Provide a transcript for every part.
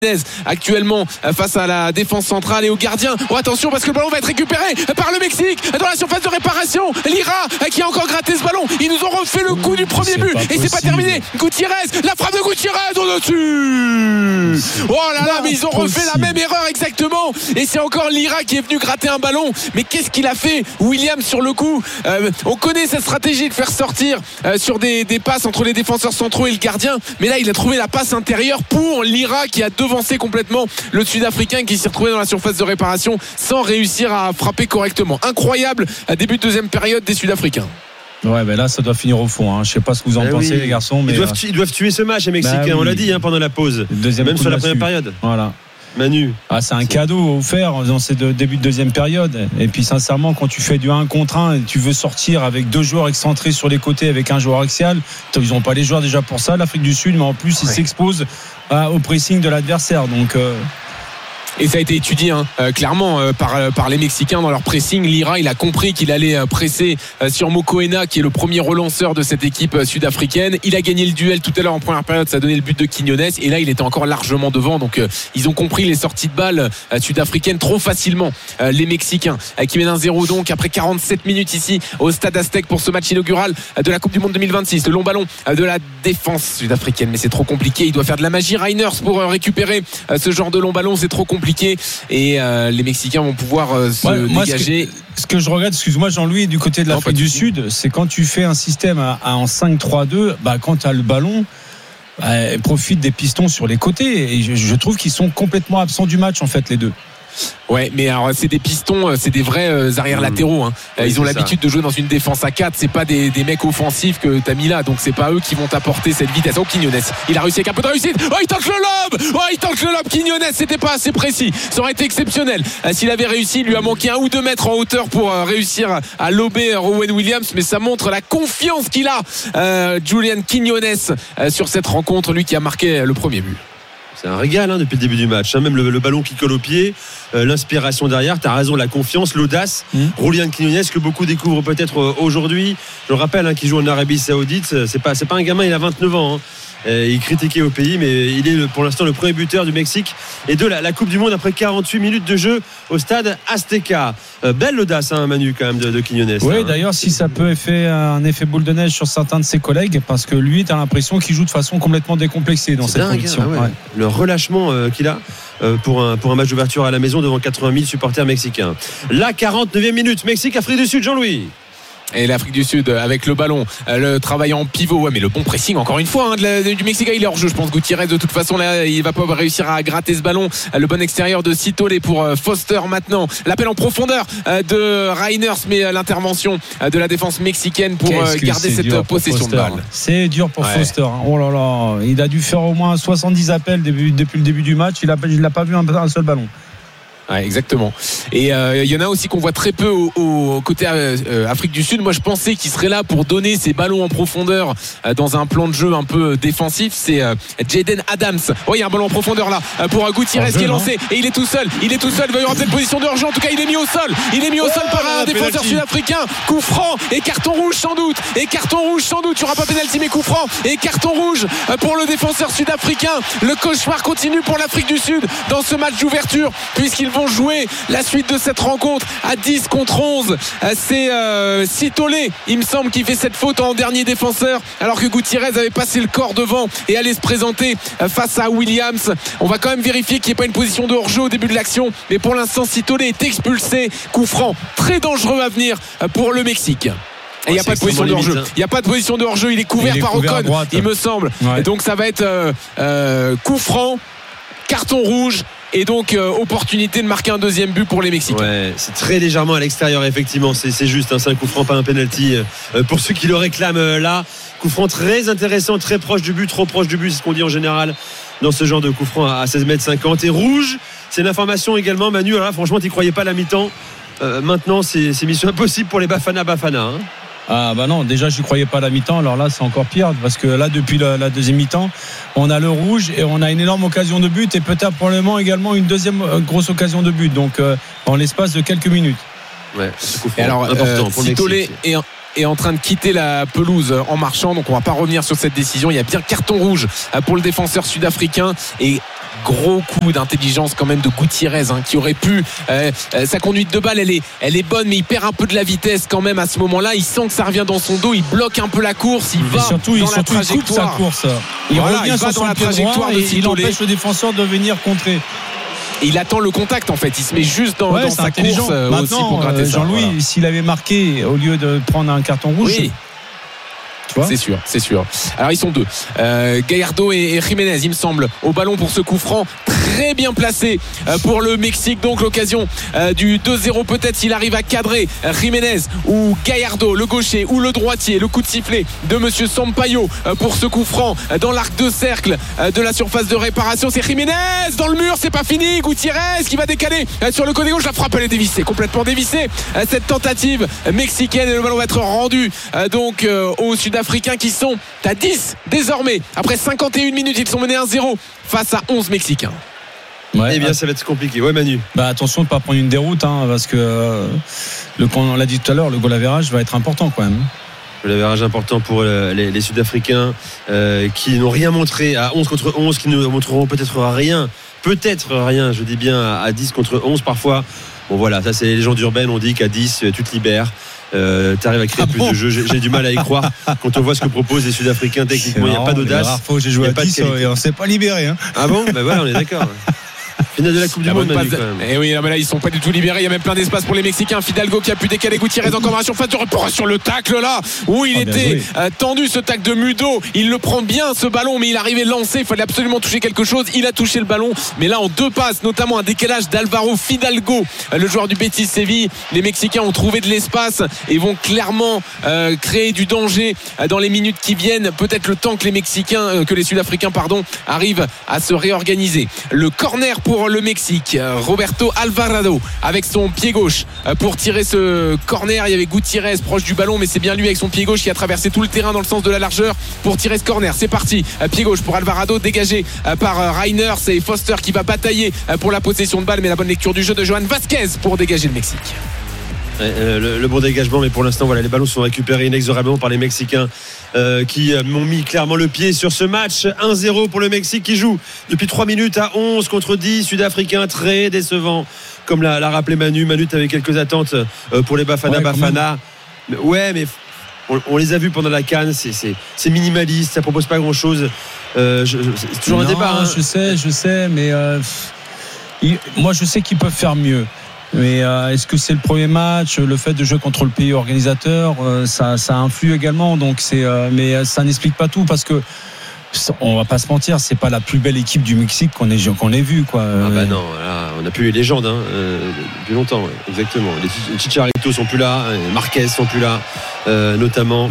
actuellement face à la défense centrale et au gardien. Oh, attention parce que le ballon va être récupéré par le Mexique dans la surface de réparation. Lira qui a encore gratté ce ballon. Ils nous ont refait le coup du premier but et c'est pas terminé. Gutiérrez, la frappe de Gutiérrez au-dessus. Oh là là, mais ils ont refait la même erreur exactement et c'est encore Lira qui est venu gratter un ballon. Mais qu'est-ce qu'il a fait Williams sur le coup? On connaît cette stratégie de faire sortir sur des passes entre les défenseurs centraux et le gardien, mais là il a trouvé la passe intérieure pour Lira qui a devancé complètement le Sud-Africain qui s'est retrouvé dans la surface de réparation sans réussir à frapper correctement. Incroyable début de deuxième période des Sud-Africains. Ouais, mais là ça doit finir au fond, hein. Je sais pas ce que vous en pensez, les garçons, mais ils doivent tuer ce match les Mexicains, on l'a dit pendant la pause, même sur la première période. Voilà. Manu. C'est un cadeau offert dans ces débuts de deuxième période. Et puis sincèrement, quand tu fais du 1 contre 1 et tu veux sortir avec 2 joueurs excentrés sur les côtés avec un joueur axial, ils n'ont pas les joueurs déjà pour ça, l'Afrique du Sud, mais en plus ils s'exposent au pressing de l'adversaire. Donc et ça a été étudié clairement par les Mexicains dans leur pressing. Lira, il a compris qu'il allait presser sur Mokoena qui est le premier relanceur de cette équipe sud-africaine. Il a gagné le duel tout à l'heure en première période, ça a donné le but de Quiñones et là il était encore largement devant. Donc ils ont compris les sorties de balles sud-africaines trop facilement. Les Mexicains qui mènent 1-0 donc après 47 minutes ici au Stade Aztec pour ce match inaugural de la Coupe du Monde 2026. Le long ballon de la défense sud-africaine, mais c'est trop compliqué. Il doit faire de la magie Reiners pour récupérer ce genre de long ballon, c'est trop compliqué et les Mexicains vont pouvoir dégager. Ce que je regrette, excuse-moi Jean-Louis, du côté de l'Afrique du Sud, c'est quand tu fais un système en 5-3-2, quand tu as le ballon, profite des pistons sur les côtés et je trouve qu'ils sont complètement absents du match en fait les deux. Ouais, mais alors c'est des pistons, c'est des vrais arrières latéraux. Ils ont l'habitude de jouer dans une défense à 4. C'est pas des mecs offensifs que t'as mis là. Donc c'est pas eux qui vont t'apporter cette vitesse. Oh, Quiñones, il a réussi avec un peu de réussite. Oh, il tente le lob. Quiñones, c'était pas assez précis. Ça aurait été exceptionnel s'il avait réussi. Il lui a manqué 1 ou 2 mètres en hauteur pour réussir à lober Rowan Williams. Mais ça montre la confiance qu'il a, Julian Quiñones, sur cette rencontre. Lui qui a marqué le premier but. C'est un régal depuis le début du match. Même le ballon qui colle au pied, l'inspiration derrière, tu as raison, la confiance, l'audace. Julian Quiñones que beaucoup découvrent peut-être aujourd'hui. Je le rappelle, qui joue en Arabie Saoudite. C'est pas un gamin, il a 29 ans. Il critiquait au pays, mais il est pour l'instant le premier buteur du Mexique et de la Coupe du Monde après 48 minutes de jeu au Stade Azteca. Belle audace, Manu, quand même, de Quiñones. Oui, d'ailleurs, si ça peut faire un effet boule de neige sur certains de ses collègues, parce que lui, tu as l'impression qu'il joue de façon complètement décomplexée dans cette compétition. Le relâchement qu'il a pour un match d'ouverture à la maison devant 80 000 supporters mexicains. La 49e minute, Mexique-Afrique du Sud, Jean-Louis. Et l'Afrique du Sud avec le ballon, le travail en pivot, mais le bon pressing encore une fois du Mexique. Il est hors jeu, je pense. Gutiérrez de toute façon là, il va pas réussir à gratter ce ballon. Le bon extérieur de Sitole pour Foster maintenant. L'appel en profondeur de Reiners, mais l'intervention de la défense mexicaine pour garder cette possession de balle. C'est dur pour Foster. Oh là là, il a dû faire au moins 70 appels depuis le début du match. Il n'a pas vu un seul ballon. Ouais, exactement. Et il y en a aussi qu'on voit très peu au côté Afrique du Sud. Moi, je pensais qu'il serait là pour donner ces ballons en profondeur dans un plan de jeu un peu défensif. C'est Jaden Adams. Oh, il y a un ballon en profondeur là pour Gutiérrez qui est lancé et il est tout seul. Il va y avoir peut-être position de hors-jeu. En tout cas, il est mis au sol. Par un défenseur sud-africain. Coup franc et carton rouge sans doute. Il n'y aura pas pénalty mais coup franc et carton rouge pour le défenseur sud-africain. Le cauchemar continue pour l'Afrique du Sud dans ce match d'ouverture puisqu'ils vont jouer la suite de cette rencontre à 10 contre 11. C'est Sitole, il me semble, qui fait cette faute en dernier défenseur alors que Gutiérrez avait passé le corps devant et allait se présenter face à Williams. On va quand même vérifier qu'il n'y ait pas une position de hors-jeu au début de l'action, mais pour l'instant Sitole est expulsé. Coup franc très dangereux à venir pour le Mexique. Et il n'y a pas de position de hors-jeu. Il n'y a pas de position de hors-jeu. Il est couvert par Ocon, il me semble. Et donc ça va être coup franc, carton rouge. Et donc opportunité de marquer un deuxième but pour les Mexicains. Ouais, c'est très légèrement à l'extérieur effectivement, c'est juste, c'est un coup franc, pas un penalty pour ceux qui le réclament là. Coup franc très intéressant, très proche du but, trop proche du but, c'est ce qu'on dit en général dans ce genre de coup franc à 16,50 m. Et rouge, c'est une information également, Manu. Alors là, franchement, tu n'y croyais pas à la mi-temps. Maintenant, c'est mission impossible pour les Bafana. Ah bah non, déjà je ne croyais pas à la mi-temps. Alors là c'est encore pire parce que là depuis la deuxième mi-temps on a le rouge et on a une énorme occasion de but et peut-être probablement également une deuxième grosse occasion de but, donc en l'espace de quelques minutes. Et alors Sitole est en train de quitter la pelouse en marchant, donc on va pas revenir sur cette décision. Il y a bien carton rouge pour le défenseur sud-africain et gros coup d'intelligence quand même de Gutiérrez, qui aurait pu sa conduite de balle elle est bonne, mais il perd un peu de la vitesse quand même à ce moment-là. Il sent que ça revient dans son dos, il bloque un peu la course, il va dans la trajectoire. Il coupe sa course. Il revient sur son trajectoire et il empêche le défenseur de venir contrer. Et il attend le contact en fait, il se met juste dans sa course aussi pour gratter ça. Jean-Louis, s'il avait marqué au lieu de prendre un carton rouge, oui. C'est sûr. Alors ils sont deux, Gallardo et Jiménez, il me semble, au ballon pour ce coup franc très bien placé pour le Mexique. Donc l'occasion du 2-0 peut-être s'il arrive à cadrer Jiménez ou Gallardo, le gaucher ou le droitier. Le coup de sifflet de monsieur Sampaio pour ce coup franc dans l'arc de cercle de la surface de réparation. C'est Jiménez dans le mur, c'est pas fini. Gutiérrez qui va décaler sur le côté gauche, la frappe elle est dévissée, complètement dévissée, cette tentative mexicaine, et le ballon va être rendu donc au Sud-Africains qui sont à 10 désormais. Après 51 minutes, ils sont menés 1-0 face à 11 Mexicains. Ouais, bien ça va être compliqué. Ouais, Manu. Attention de ne pas prendre une déroute, parce que on l'a dit tout à l'heure, le goal average va être important quand même. Le goal average important pour les Sud-Africains qui n'ont rien montré à 11 contre 11, qui ne montreront peut-être rien, je dis bien à 10 contre 11 parfois. Bon voilà, ça c'est les légendes urbaines, on dit qu'à 10 tu te libères. T'arrives à créer plus de jeux. J'ai du mal à y croire quand on voit ce que proposent les Sud-Africains techniquement. Il n'y a pas d'audace. La fois j'ai joué à 10 et on ne s'est pas libéré. Ah bon, voilà, on est d'accord. Finale de la Coupe du Monde, Manu, quand même. Et oui, mais là ils sont pas du tout libérés. Il y a même plein d'espace pour les Mexicains. Fidalgo qui a pu décaler Gutiérrez encore dans la surface de report sur le tacle là où il était tendu, ce tacle de Mudo. Il le prend bien ce ballon, mais il arrivait lancé. Il fallait absolument toucher quelque chose. Il a touché le ballon, mais là en deux passes, notamment un décalage d'Alvaro Fidalgo, le joueur du Betis Séville. Les Mexicains ont trouvé de l'espace et vont clairement créer du danger dans les minutes qui viennent. Peut-être le temps que les Sud-Africains arrivent à se réorganiser. Le corner pour le Mexique, Roberto Alvarado avec son pied gauche pour tirer ce corner. Il y avait Gutiérrez proche du ballon, mais c'est bien lui avec son pied gauche qui a traversé tout le terrain dans le sens de la largeur pour tirer ce corner. C'est parti, pied gauche pour Alvarado, dégagé par Reiner. C'est Foster qui va batailler pour la possession de balle, mais la bonne lecture du jeu de Johan Vasquez pour dégager le Mexique. Le bon dégagement, mais pour l'instant les ballons sont récupérés inexorablement par les Mexicains qui m'ont mis clairement le pied sur ce match. 1-0 pour le Mexique qui joue depuis 3 minutes à 11 contre 10. Sud-Africains très décevant, comme l'a rappelé Manu. Tu avais quelques attentes pour les Bafana. Ouais, mais on les a vus pendant la CAN, c'est minimaliste, ça propose pas grand chose. C'est toujours un débat. Je sais, mais moi je sais qu'ils peuvent faire mieux. Mais est-ce que c'est le premier match, le fait de jouer contre le pays organisateur, ça influe également. Donc mais ça n'explique pas tout, parce que on va pas se mentir, c'est pas la plus belle équipe du Mexique qu'on ait vu quoi. Non, là, on n'a plus les légendes depuis longtemps, exactement. Les Chicharito sont plus là, les Marquez sont plus là, notamment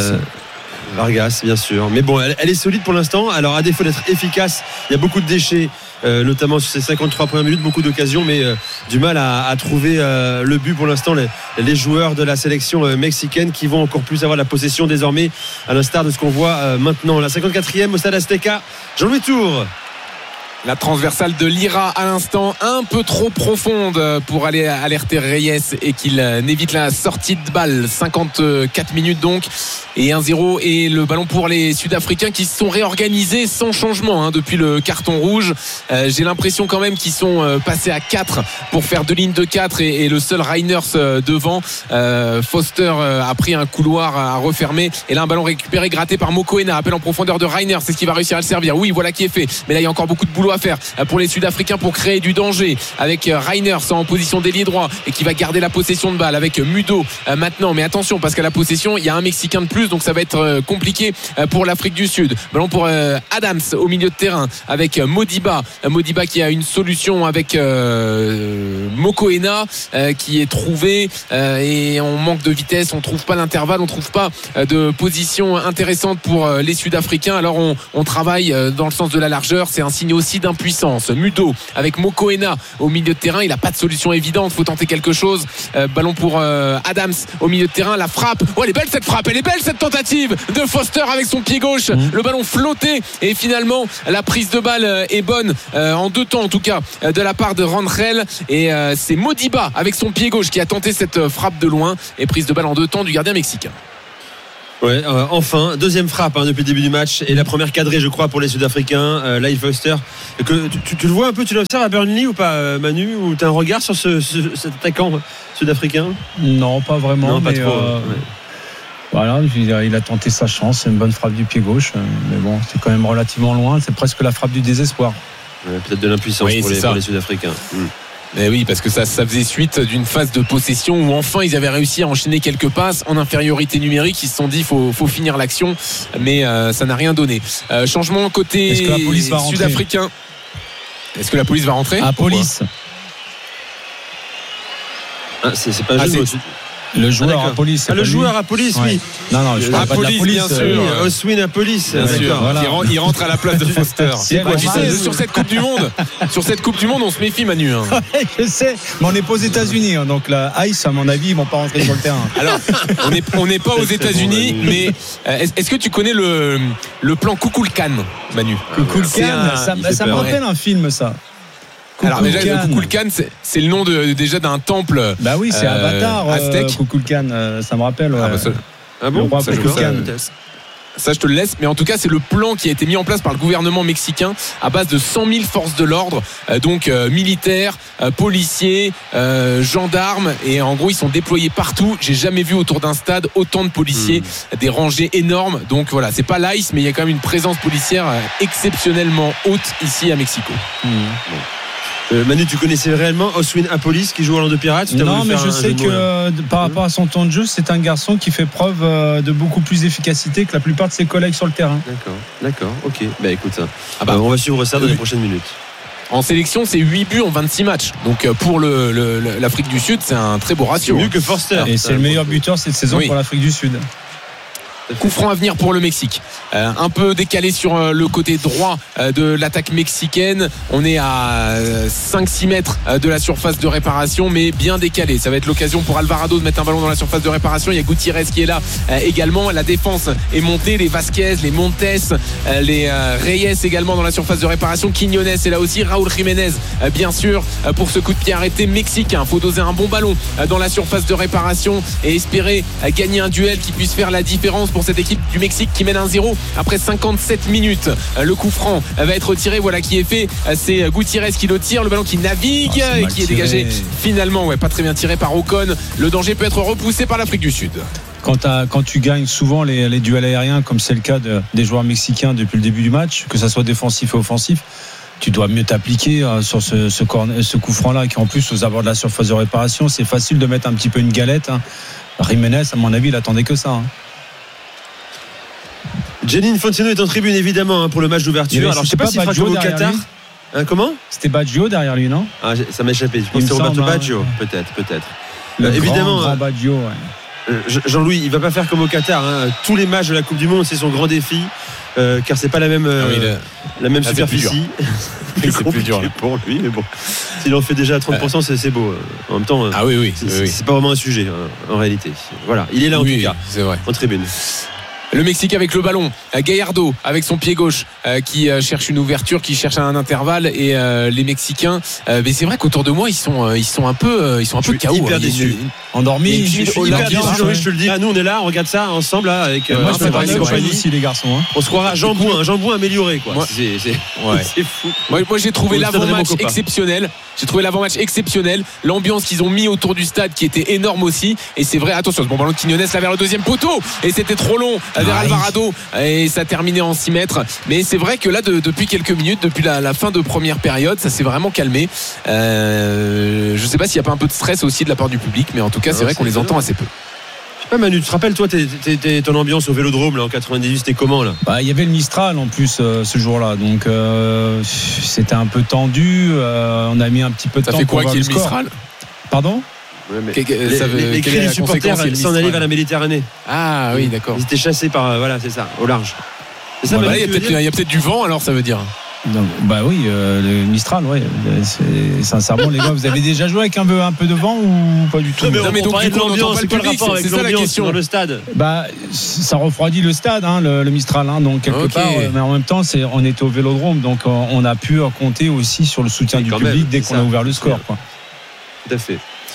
Vargas bien sûr. Mais bon, elle est solide pour l'instant. Alors à défaut d'être efficace, il y a beaucoup de déchets, notamment sur ces 53 premières minutes, beaucoup d'occasions, mais du mal à trouver le but pour l'instant. Les joueurs de la sélection mexicaine qui vont encore plus avoir la possession désormais, à l'instar de ce qu'on voit maintenant. La 54e au Stade Azteca, Jean-Louis Tour. La transversale de Lira à l'instant, un peu trop profonde pour aller alerter Reyes et qu'il n'évite la sortie de balle. 54 minutes donc et 1-0, et le ballon pour les Sud-Africains qui se sont réorganisés sans changement depuis le carton rouge. J'ai l'impression quand même qu'ils sont passés à 4 pour faire 2 lignes de 4 et le seul Reiners devant. Foster a pris un couloir à refermer, et là un ballon récupéré, gratté par Mokoena. Appel en profondeur de Reiner, c'est ce qui va réussir à le servir. Oui, voilà qui est fait, mais là il y a encore beaucoup de boulot à faire pour les Sud-Africains pour créer du danger, avec Reiners en position d'ailier droit et qui va garder la possession de balle avec Mudo maintenant. Mais attention, parce qu'à la possession il y a un Mexicain de plus, donc ça va être compliqué pour l'Afrique du Sud. Ballon pour Adams au milieu de terrain avec Modiba qui a une solution avec Mokoena qui est trouvé, et on manque de vitesse, on trouve pas l'intervalle, on trouve pas de position intéressante pour les Sud-Africains. Alors on travaille dans le sens de la largeur, c'est un signe aussi d'impuissance. Mudo avec Mokoena au milieu de terrain, il n'a pas de solution évidente, faut tenter quelque chose. Ballon pour Adams au milieu de terrain, la frappe, elle est belle cette frappe, elle est belle cette tentative de Foster avec son pied gauche, le ballon flotté, et finalement la prise de balle est bonne en deux temps en tout cas de la part de Rangel, et c'est Modiba avec son pied gauche qui a tenté cette frappe de loin, et prise de balle en deux temps du gardien mexicain. Ouais, enfin, deuxième frappe depuis le début du match et la première cadrée, je crois, pour les Sud-Africains. Lyle Foster, que tu le vois un peu, tu l'observes à Burnley ou pas, Manu, ou tu as un regard sur cet attaquant sud-africain? Non, pas vraiment. Non, pas trop. Voilà, il a tenté sa chance, c'est une bonne frappe du pied gauche, mais bon, c'est quand même relativement loin, c'est presque la frappe du désespoir. Ouais, peut-être de l'impuissance pour les Sud-Africains. Eh oui, parce que ça faisait suite d'une phase de possession où enfin ils avaient réussi à enchaîner quelques passes en infériorité numérique. Ils se sont dit faut finir l'action, mais ça n'a rien donné. Changement côté sud-africain. Est-ce que la police va rentrer? Police. C'est pas un jeu. Le joueur à police. Le joueur à police, oui. Non, je parle pas de la police, bien sûr. Oswin à police. Voilà. Il rentre à la place de Foster. Sur cette Coupe du Monde, on se méfie, Manu. Je sais, mais on n'est pas aux États-Unis, donc la Ice, à mon avis, ils vont pas rentrer sur le terrain. Alors, on n'est pas aux États-Unis, mais est-ce que tu connais le plan Kukulkan, Manu? Kukulkan, ça me rappelle un film, ça. Alors déjà le Kukulkan c'est le nom déjà d'un temple. Bah oui, c'est Avatar aztèque. Kukulkan, ça me rappelle. Bon, ça je te le laisse, mais en tout cas c'est le plan qui a été mis en place par le gouvernement mexicain à base de 100 000 forces de l'ordre, donc militaires, policiers, gendarmes, et en gros ils sont déployés partout. J'ai jamais vu autour d'un stade autant de policiers, des rangées énormes. Donc voilà, c'est pas l'ICE, mais il y a quand même une présence policière exceptionnellement haute ici à Mexico. Manu, tu connaissais réellement Oswin Apolis qui joue à Orlando Pirates? Non, mais je sais que par rapport à son temps de jeu, c'est un garçon qui fait preuve de beaucoup plus d'efficacité que la plupart de ses collègues sur le terrain. D'accord, ok. Bah écoute, on va suivre ça dans les prochaines minutes. En sélection, c'est 8 buts en 26 matchs. Donc pour l'Afrique du Sud, c'est un très beau ratio. C'est mieux que Forster. Et c'est le meilleur buteur cette saison pour l'Afrique du Sud. Coup franc à venir pour le Mexique, un peu décalé sur le côté droit de l'attaque mexicaine. On est à 5-6 mètres de la surface de réparation, mais bien décalé. Ça va être l'occasion pour Alvarado de mettre un ballon dans la surface de réparation. Il y a Gutiérrez qui est là également. La défense est montée, les Vasquez, les Montes, les Reyes également dans la surface de réparation. Quiñones est là aussi, Raúl Jiménez bien sûr pour ce coup de pied arrêté mexicain. Faut doser un bon ballon dans la surface de réparation et espérer gagner un duel qui puisse faire la différence pour cette équipe du Mexique qui mène 1-0 après 57 minutes. Le coup franc va être tiré, voilà qui est fait. C'est Gutiérrez qui le tire, le ballon qui navigue et qui est dégagé finalement, pas très bien tiré par Ocon. Le danger peut être repoussé par l'Afrique du Sud. Quand tu gagnes souvent les duels aériens, comme c'est le cas des joueurs mexicains depuis le début du match, que ça soit défensif et offensif, tu dois mieux t'appliquer sur ce coup franc là qui en plus aux abords de la surface de réparation. C'est facile de mettre un petit peu une galette. Jiménez, à mon avis, il attendait que ça. Gianni Infantino est en tribune évidemment pour le match d'ouverture. Alors je sais pas s'il fera comme au Qatar. Comment? C'était Baggio derrière lui, non? Ça m'a échappé. Je pense que c'est Roberto Baggio, peut-être. Évidemment. Grand Baggio, Jean-Louis, il va pas faire comme au Qatar. Tous les matchs de la Coupe du Monde, c'est son grand défi, car c'est pas la même superficie. C'est plus dur pour lui, mais bon. S'il en fait déjà à 30%, c'est beau. En même temps, c'est pas vraiment un sujet en réalité. Voilà, il est là en tout cas, c'est vrai. En tribune. Le Mexique avec le ballon, Gallardo avec son pied gauche qui cherche une ouverture, qui cherche un intervalle, et les Mexicains, mais c'est vrai qu'autour de moi ils sont un peu KO, hyper déçus, endormis. Je suis hyper déçu, je te le dis. Nous on est là, on regarde ça ensemble là, avec moi je fais pas les compagnies aussi les garçons. On se croira jambouin amélioré quoi. C'est fou. Moi j'ai trouvé l'avant-match exceptionnel. L'ambiance qu'ils ont mis autour du stade qui était énorme aussi. Et c'est vrai, attention, ce bon ballon de Quiñones là vers le deuxième poteau, et c'était trop long vers Alvarado, et ça terminait en 6 mètres. Mais c'est vrai que là depuis quelques minutes, depuis la fin de première période, ça s'est vraiment calmé. Je sais pas s'il n'y a pas un peu de stress aussi de la part du public, mais en tout cas c'est vrai qu'on les entend assez peu. Je sais pas Manu, tu te rappelles toi ton ambiance au Vélodrome là en 98, c'était comment là? Il y avait le Mistral en plus ce jour-là, donc c'était un peu tendu. On a mis un petit peu de temps pour voir le score. Ça fait quoi qu'il y ait le Mistral? Pardon? Les cris des supporters s'en allaient vers la Méditerranée. Ah oui, d'accord. Ils étaient chassés par c'est ça, au large. C'est ça, il y a peut-être du vent alors, ça veut dire. Donc, oui, le Mistral, sincèrement les gars, vous avez déjà joué avec un peu de vent ou pas du tout? Non, mais donc de l'ambiance, c'est quoi le rapport avec l'ambiance dans le stade? Ça refroidit le stade, le Mistral, donc quelque part, mais en même temps on était au Vélodrome, donc on a pu compter aussi sur le soutien du public dès qu'on a ouvert le score, quoi. Tout à fait.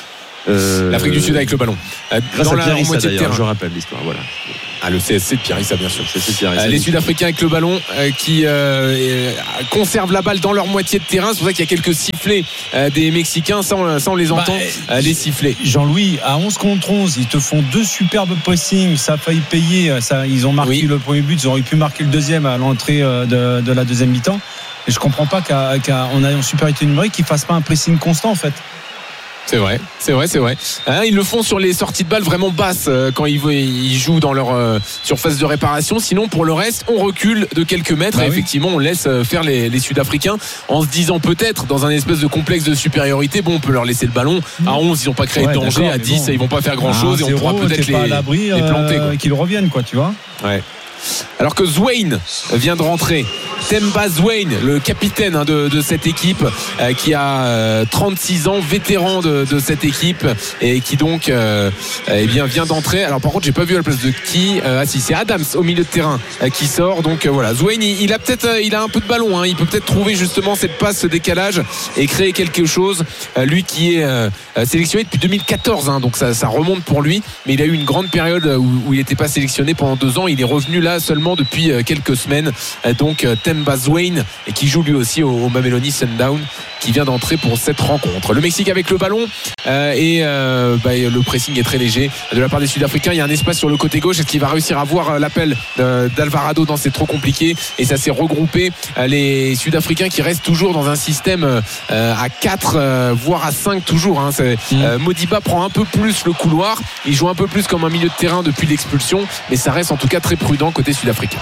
L'Afrique du Sud avec le ballon. Grâce dans à la Pierre Issa, moitié de d'ailleurs, terrain. je rappelle l'histoire. Voilà. Le CSC de Pierre Issa, bien sûr. Les Les Sud-Africains avec le ballon qui conservent la balle dans leur moitié de terrain. C'est pour ça qu'il y a quelques sifflets des Mexicains. Ça on les entend, les sifflets. Jean-Louis, à 11 contre 11, ils te font 2 superbes pressings. Ça a failli payer. Ils ont marqué le premier but. Ils auraient pu marquer le deuxième à l'entrée de la deuxième mi-temps. Et je comprends pas qu'on a une supériorité numérique qu'ils fassent pas un pressing constant en fait. C'est vrai. Ils le font sur les sorties de balles vraiment basses quand ils jouent dans leur surface de réparation. Sinon, pour le reste, on recule de quelques mètres et effectivement, on laisse faire les Sud-Africains en se disant peut-être dans un espèce de complexe de supériorité, on peut leur laisser le ballon. À 11, ils n'ont pas créé de danger. À 10, ils vont pas faire grand-chose et on pourra peut-être les planter. Qu'ils reviennent, tu vois. Ouais. Alors que Zwane vient de rentrer, Themba Zwane, le capitaine de cette équipe qui a 36 ans, vétéran de cette équipe et qui donc vient d'entrer. Alors par contre j'ai pas vu à la place de qui. Si c'est Adams au milieu de terrain qui sort. Donc voilà, Zwane il a un peu de ballon, il peut peut-être trouver justement cette passe, ce décalage et créer quelque chose. Lui qui est sélectionné depuis 2014, donc ça remonte pour lui, mais il a eu une grande période où il n'était pas sélectionné pendant 2 ans. Il est revenu là seulement depuis quelques semaines. Donc Themba Zwane et qui joue lui aussi au Mamelodi Sundowns, qui vient d'entrer pour cette rencontre. Le Mexique avec le ballon le pressing est très léger de la part des Sud-Africains. Il y a un espace sur le côté gauche. Est-ce qu'il va réussir à voir l'appel d'Alvarado? C'est trop compliqué et ça s'est regroupé. Les Sud-Africains qui restent toujours dans un système à 4 voire à 5 toujours. Modiba prend un peu plus le couloir. Il joue un peu plus comme un milieu de terrain depuis l'expulsion, mais ça reste en tout cas très prudent côté sud-africain.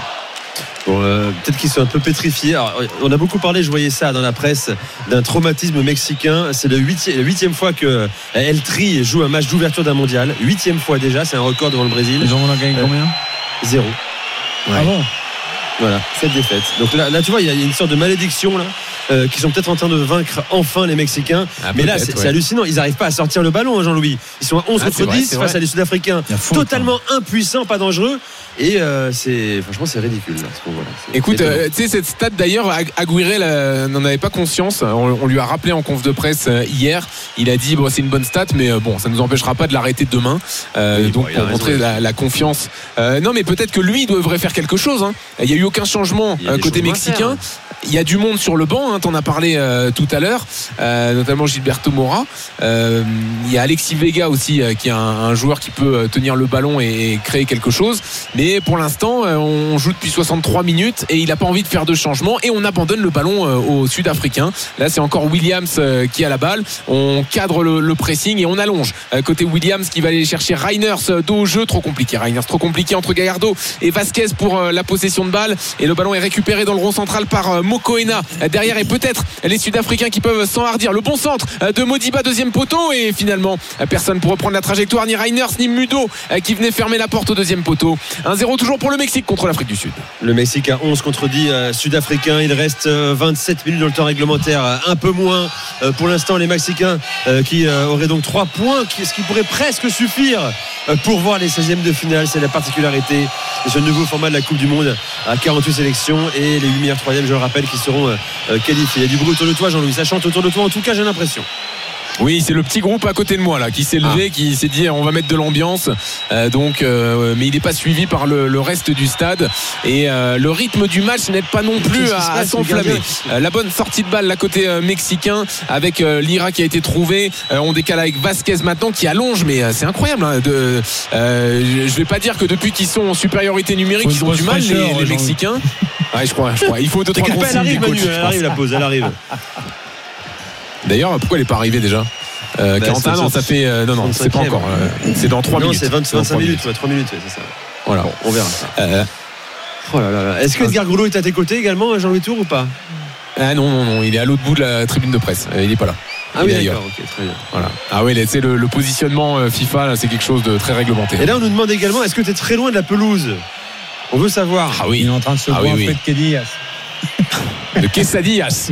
Peut-être qu'ils sont un peu pétrifiés. Alors, on a beaucoup parlé, je voyais ça dans la presse, d'un traumatisme mexicain. C'est la 8e fois que El Tri joue un match d'ouverture d'un mondial. 8e fois déjà, c'est un record devant le Brésil. Ils en ont gagné combien? 0. Ah bon? Voilà, 7 défaites. Donc là tu vois, il y a une sorte de malédiction là, qui sont peut-être en train de vaincre enfin les Mexicains. Mais là, c'est hallucinant. Ils n'arrivent pas à sortir le ballon, Jean-Louis. Ils sont à 11 contre 10 face à des Sud-Africains totalement impuissants, pas dangereux. Et franchement, c'est ridicule là, ce qu'on voit là. Écoute, tu sais, cette stat d'ailleurs, Aguirre n'en avait pas conscience. On lui a rappelé en conf de presse hier. Il a dit c'est une bonne stat, mais ça ne nous empêchera pas de l'arrêter demain. Pour montrer la confiance. Non, mais peut-être que lui devrait faire quelque chose. Il n'y a eu aucun changement côté mexicain. Il y a du monde sur le banc, t'en as parlé tout à l'heure, notamment Gilberto Mora. Il y a Alexis Vega aussi, qui est un joueur qui peut tenir le ballon et créer quelque chose. Mais pour l'instant, on joue depuis 63 minutes et il n'a pas envie de faire de changement et on abandonne le ballon aux Sud-Africains. Là, c'est encore Williams qui a la balle. On cadre le pressing et on allonge. Côté Williams qui va aller chercher Reiners dos au jeu, trop compliqué. Reiners trop compliqué entre Gallardo et Vasquez pour la possession de balle et le ballon est récupéré dans le rond central par Mokoena derrière et peut-être les Sud-Africains qui peuvent s'enhardir. Le bon centre de Modiba, deuxième poteau et finalement personne pour reprendre la trajectoire, ni Reiners ni Mudo qui venait fermer la porte au deuxième poteau. 1-0 toujours pour le Mexique contre l'Afrique du Sud. Le Mexique à 11 contre 10 Sud-Africains. Il reste 27 minutes dans le temps réglementaire, un peu moins pour l'instant. Les Mexicains qui auraient donc 3 points, ce qui pourrait presque suffire pour voir les 16e de finale. C'est la particularité de ce nouveau format de la Coupe du Monde à 48 sélections et les 8 meilleurs 3e, je le rappelle, qui seront qualifiés. Il y a du bruit autour de toi, Jean-Louis, ça chante autour de toi, en tout cas j'ai l'impression. Oui, c'est le petit groupe à côté de moi là qui s'est levé, qui s'est dit on va mettre de l'ambiance. Mais il n'est pas suivi par le reste du stade et le rythme du match n'aide pas non plus à s'enflammer. La bonne sortie de balle là côté mexicain avec Lira qui a été trouvé. On décale avec Vasquez maintenant qui allonge, mais c'est incroyable. Je vais pas dire que depuis qu'ils sont en supériorité numérique, ils ont du mal les Mexicains. Ouais, je crois. Il faut 2-3 consignes. Elle arrive, Manu, elle arrive la pause, elle arrive. D'ailleurs, pourquoi elle n'est pas arrivée déjà 41 ans, ça fait. Non, c'est pas encore. C'est dans 3 minutes. Non, c'est 25 minutes, 3 minutes, c'est ça. Voilà. Bon, on verra ça. Oh là là. Est-ce que Edgar Goulot est à tes côtés également, Jean-Louis Tour, ou pas? Non, il est à l'autre bout de la tribune de presse. Il n'est pas là. Ah oui, d'accord, ok, très bien. Voilà. Ah oui, c'est le positionnement FIFA, là, c'est quelque chose de très réglementé. Et là, on nous demande également, est-ce que tu es très loin de la pelouse? On veut savoir. Ah oui. Il est en train de se voir Fred Keddy. De quesadillas.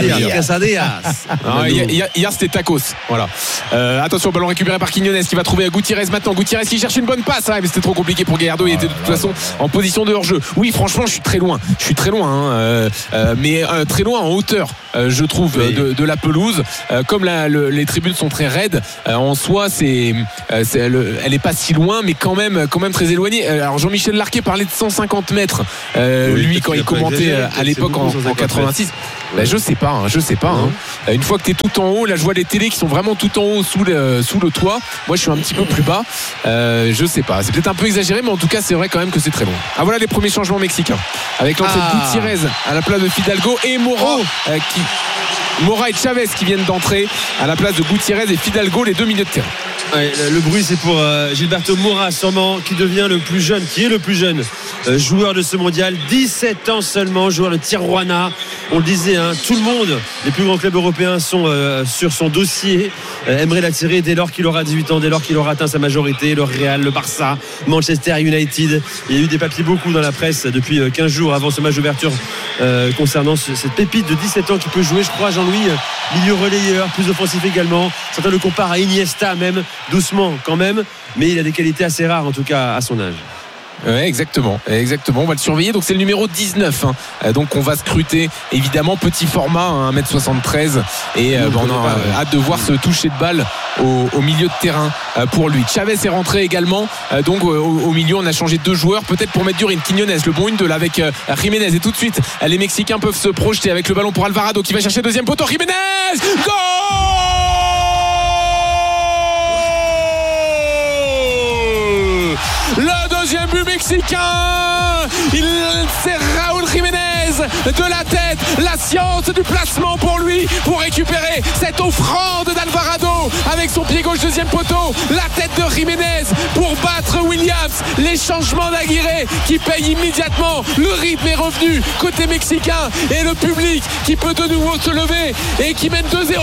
Hier c'était tacos. Voilà. Attention, ballon récupéré par Quiñones qui va trouver Gutiérrez maintenant. Gutiérrez qui cherche une bonne passe. Mais c'était trop compliqué pour Gallardo. Il était de toute façon en position de hors-jeu. Oui, franchement, je suis très loin. Mais très loin en hauteur, je trouve, de la pelouse. Comme les tribunes sont très raides, en soi, elle n'est pas si loin, mais quand même très éloignée. Alors Jean-Michel Larquet parlait de 150 mètres. Lui, quand il commentait à l'époque en 86. Je sais pas. Une fois que tu es tout en haut, là je vois les télés qui sont vraiment tout en haut sous le toit. Moi je suis un petit peu plus bas. Je sais pas. C'est peut-être un peu exagéré, mais en tout cas c'est vrai quand même que c'est très loin. Voilà les premiers changements mexicains. Avec l'entrée de Gutiérrez à la place de Fidalgo et Mora et Chavez qui viennent d'entrer à la place de Gutiérrez et Fidalgo, les deux milieux de terrain. Le bruit c'est pour Gilberto Mora sûrement, qui est le plus jeune joueur de ce mondial, 17 ans seulement, joueur de Tijuana. On le disait, tout le monde, les plus grands clubs européens sont sur son dossier, aimeraient l'attirer dès lors qu'il aura 18 ans, dès lors qu'il aura atteint sa majorité. Le Real, le Barça, Manchester United. Il y a eu des papiers beaucoup dans la presse depuis 15 jours avant ce match d'ouverture concernant cette pépite de 17 ans qui peut jouer, je crois, Jean-Louis, milieu relayeur, plus offensif également. Certains le comparent à Iniesta même, doucement quand même, mais il a des qualités assez rares en tout cas à son âge. Ouais, exactement, on va le surveiller. Donc c'est le numéro 19 donc on va scruter, évidemment, petit format, 1m73, et on a hâte de voir ce toucher de balle au milieu de terrain pour lui. Chavez est rentré également, donc au milieu on a changé 2 joueurs, peut-être pour mettre dur une Quiñones, le bon 1-2 avec Jiménez, et tout de suite les Mexicains peuvent se projeter avec le ballon pour Alvarado qui va chercher deuxième poteau. Jiménez, goal! Le deuxième but mexicain, c'est Raúl Jiménez de la tête, la science du placement pour lui, pour récupérer cette offrande d'Alvarado avec son pied gauche deuxième poteau, la tête de Jiménez pour battre Williams. Les changements d'Aguirre qui paye immédiatement, le rythme est revenu côté mexicain et le public qui peut de nouveau se lever et qui mène 2-0.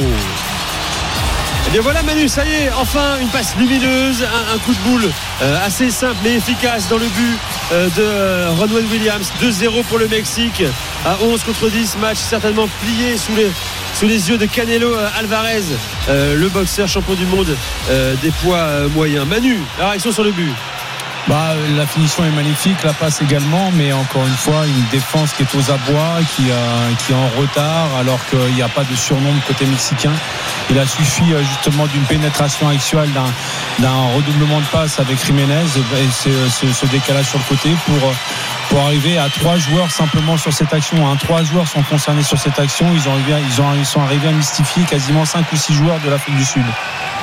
Et bien voilà Manu, ça y est, enfin une passe lumineuse, un coup de boule assez simple mais efficace dans le but de Ronwen Williams. 2-0 pour le Mexique à 11 contre 10, match certainement plié sous les yeux de Canelo Alvarez, le boxeur champion du monde des poids moyens. Manu, la réaction sur le but? La finition est magnifique, la passe également, mais encore une fois une défense qui est aux abois, qui est en retard alors qu'il n'y a pas de surnombre côté mexicain. Il a suffi justement d'une pénétration axiale, d'un redoublement de passe avec Jiménez et ce décalage sur le côté pour arriver à 3 joueurs simplement sur cette action. 3 joueurs sont concernés sur cette action. Ils sont arrivés à mystifier quasiment 5 ou 6 joueurs de l'Afrique du Sud.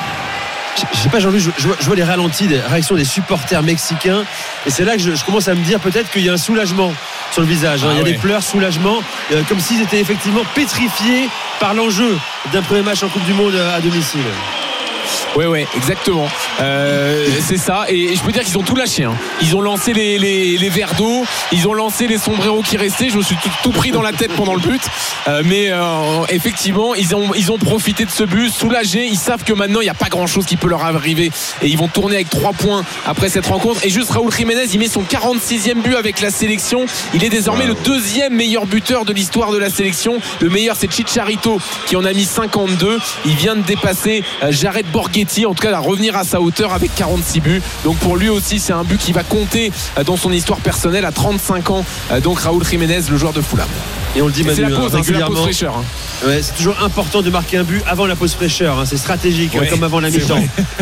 Je sais pas, Jean-Louis, je vois les ralentis des réactions des supporters mexicains, et c'est là que je commence à me dire peut-être qu'il y a un soulagement sur le visage. Il y a des pleurs, soulagement, comme s'ils étaient effectivement pétrifiés par l'enjeu d'un premier match en Coupe du Monde à domicile. Ouais, exactement. C'est ça. Et je peux dire qu'ils ont tout lâché. Ils ont lancé les verres d'eau, ils ont lancé les sombreros qui restaient. Je me suis tout pris dans la tête pendant le but. Mais effectivement, ils ont profité de ce but, soulagés. Ils savent que maintenant, il n'y a pas grand-chose qui peut leur arriver. Et ils vont tourner avec 3 points après cette rencontre. Et juste Raúl Jiménez, il met son 46e but avec la sélection. Il est désormais le 2e meilleur buteur de l'histoire de la sélection. Le meilleur, c'est Chicharito qui en a mis 52. Il vient de dépasser Jared Borghetti, en tout cas à revenir à sa hauteur avec 46 buts. Donc pour lui aussi c'est un but qui va compter dans son histoire personnelle à 35 ans. Donc Raúl Jiménez, le joueur de Fulham. Et on le dit Manu, c'est la pause, régulièrement, c'est la pause fraîcheur. Ouais, c'est toujours important de marquer un but avant la pause fraîcheur, c'est stratégique, comme avant la mi-temps.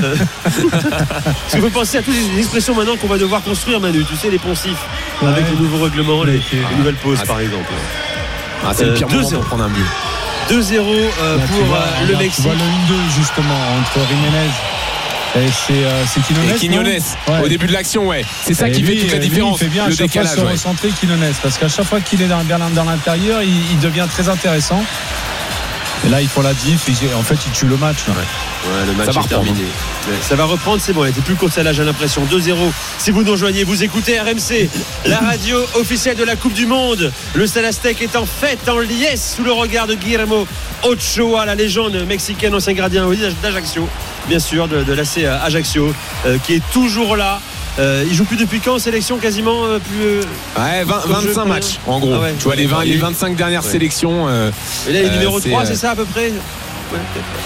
Parce qu'il faut penser à toutes les expressions maintenant qu'on va devoir construire, Manu, tu sais, les poncifs avec les nouveaux règlements, les nouvelles pauses par exemple. C'est le pire moment pour prendre un but. 2-0 pour le Mexique. Tu vois le 1-2 justement entre Jiménez et Quiñones. Au début de l'action, c'est ça qui fait toute la différence. Il fait bien le à chaque décalage, fois se recentrer Quiñones, parce qu'à chaque fois qu'il est dans l'intérieur, il devient très intéressant. Et là, il faut la diff. En fait, il tue le match. Le match est terminé. Ça va reprendre, c'est bon. Elle était plus courte celle-là, j'ai l'impression. 2-0. Si vous nous rejoignez, vous écoutez RMC, la radio officielle de la Coupe du Monde. Le Stade Aztec est en fête, en liesse, sous le regard de Guillermo Ochoa, la légende mexicaine, ancien gardien d'Ajaccio, bien sûr, de l'AC Ajaccio, qui est toujours là. Il joue plus depuis quand en sélection quasiment plus. Ouais, 25 matchs en gros. Tu vois les 25 dernières sélections. Et là il est numéro 3, c'est ça à peu près. Ouais,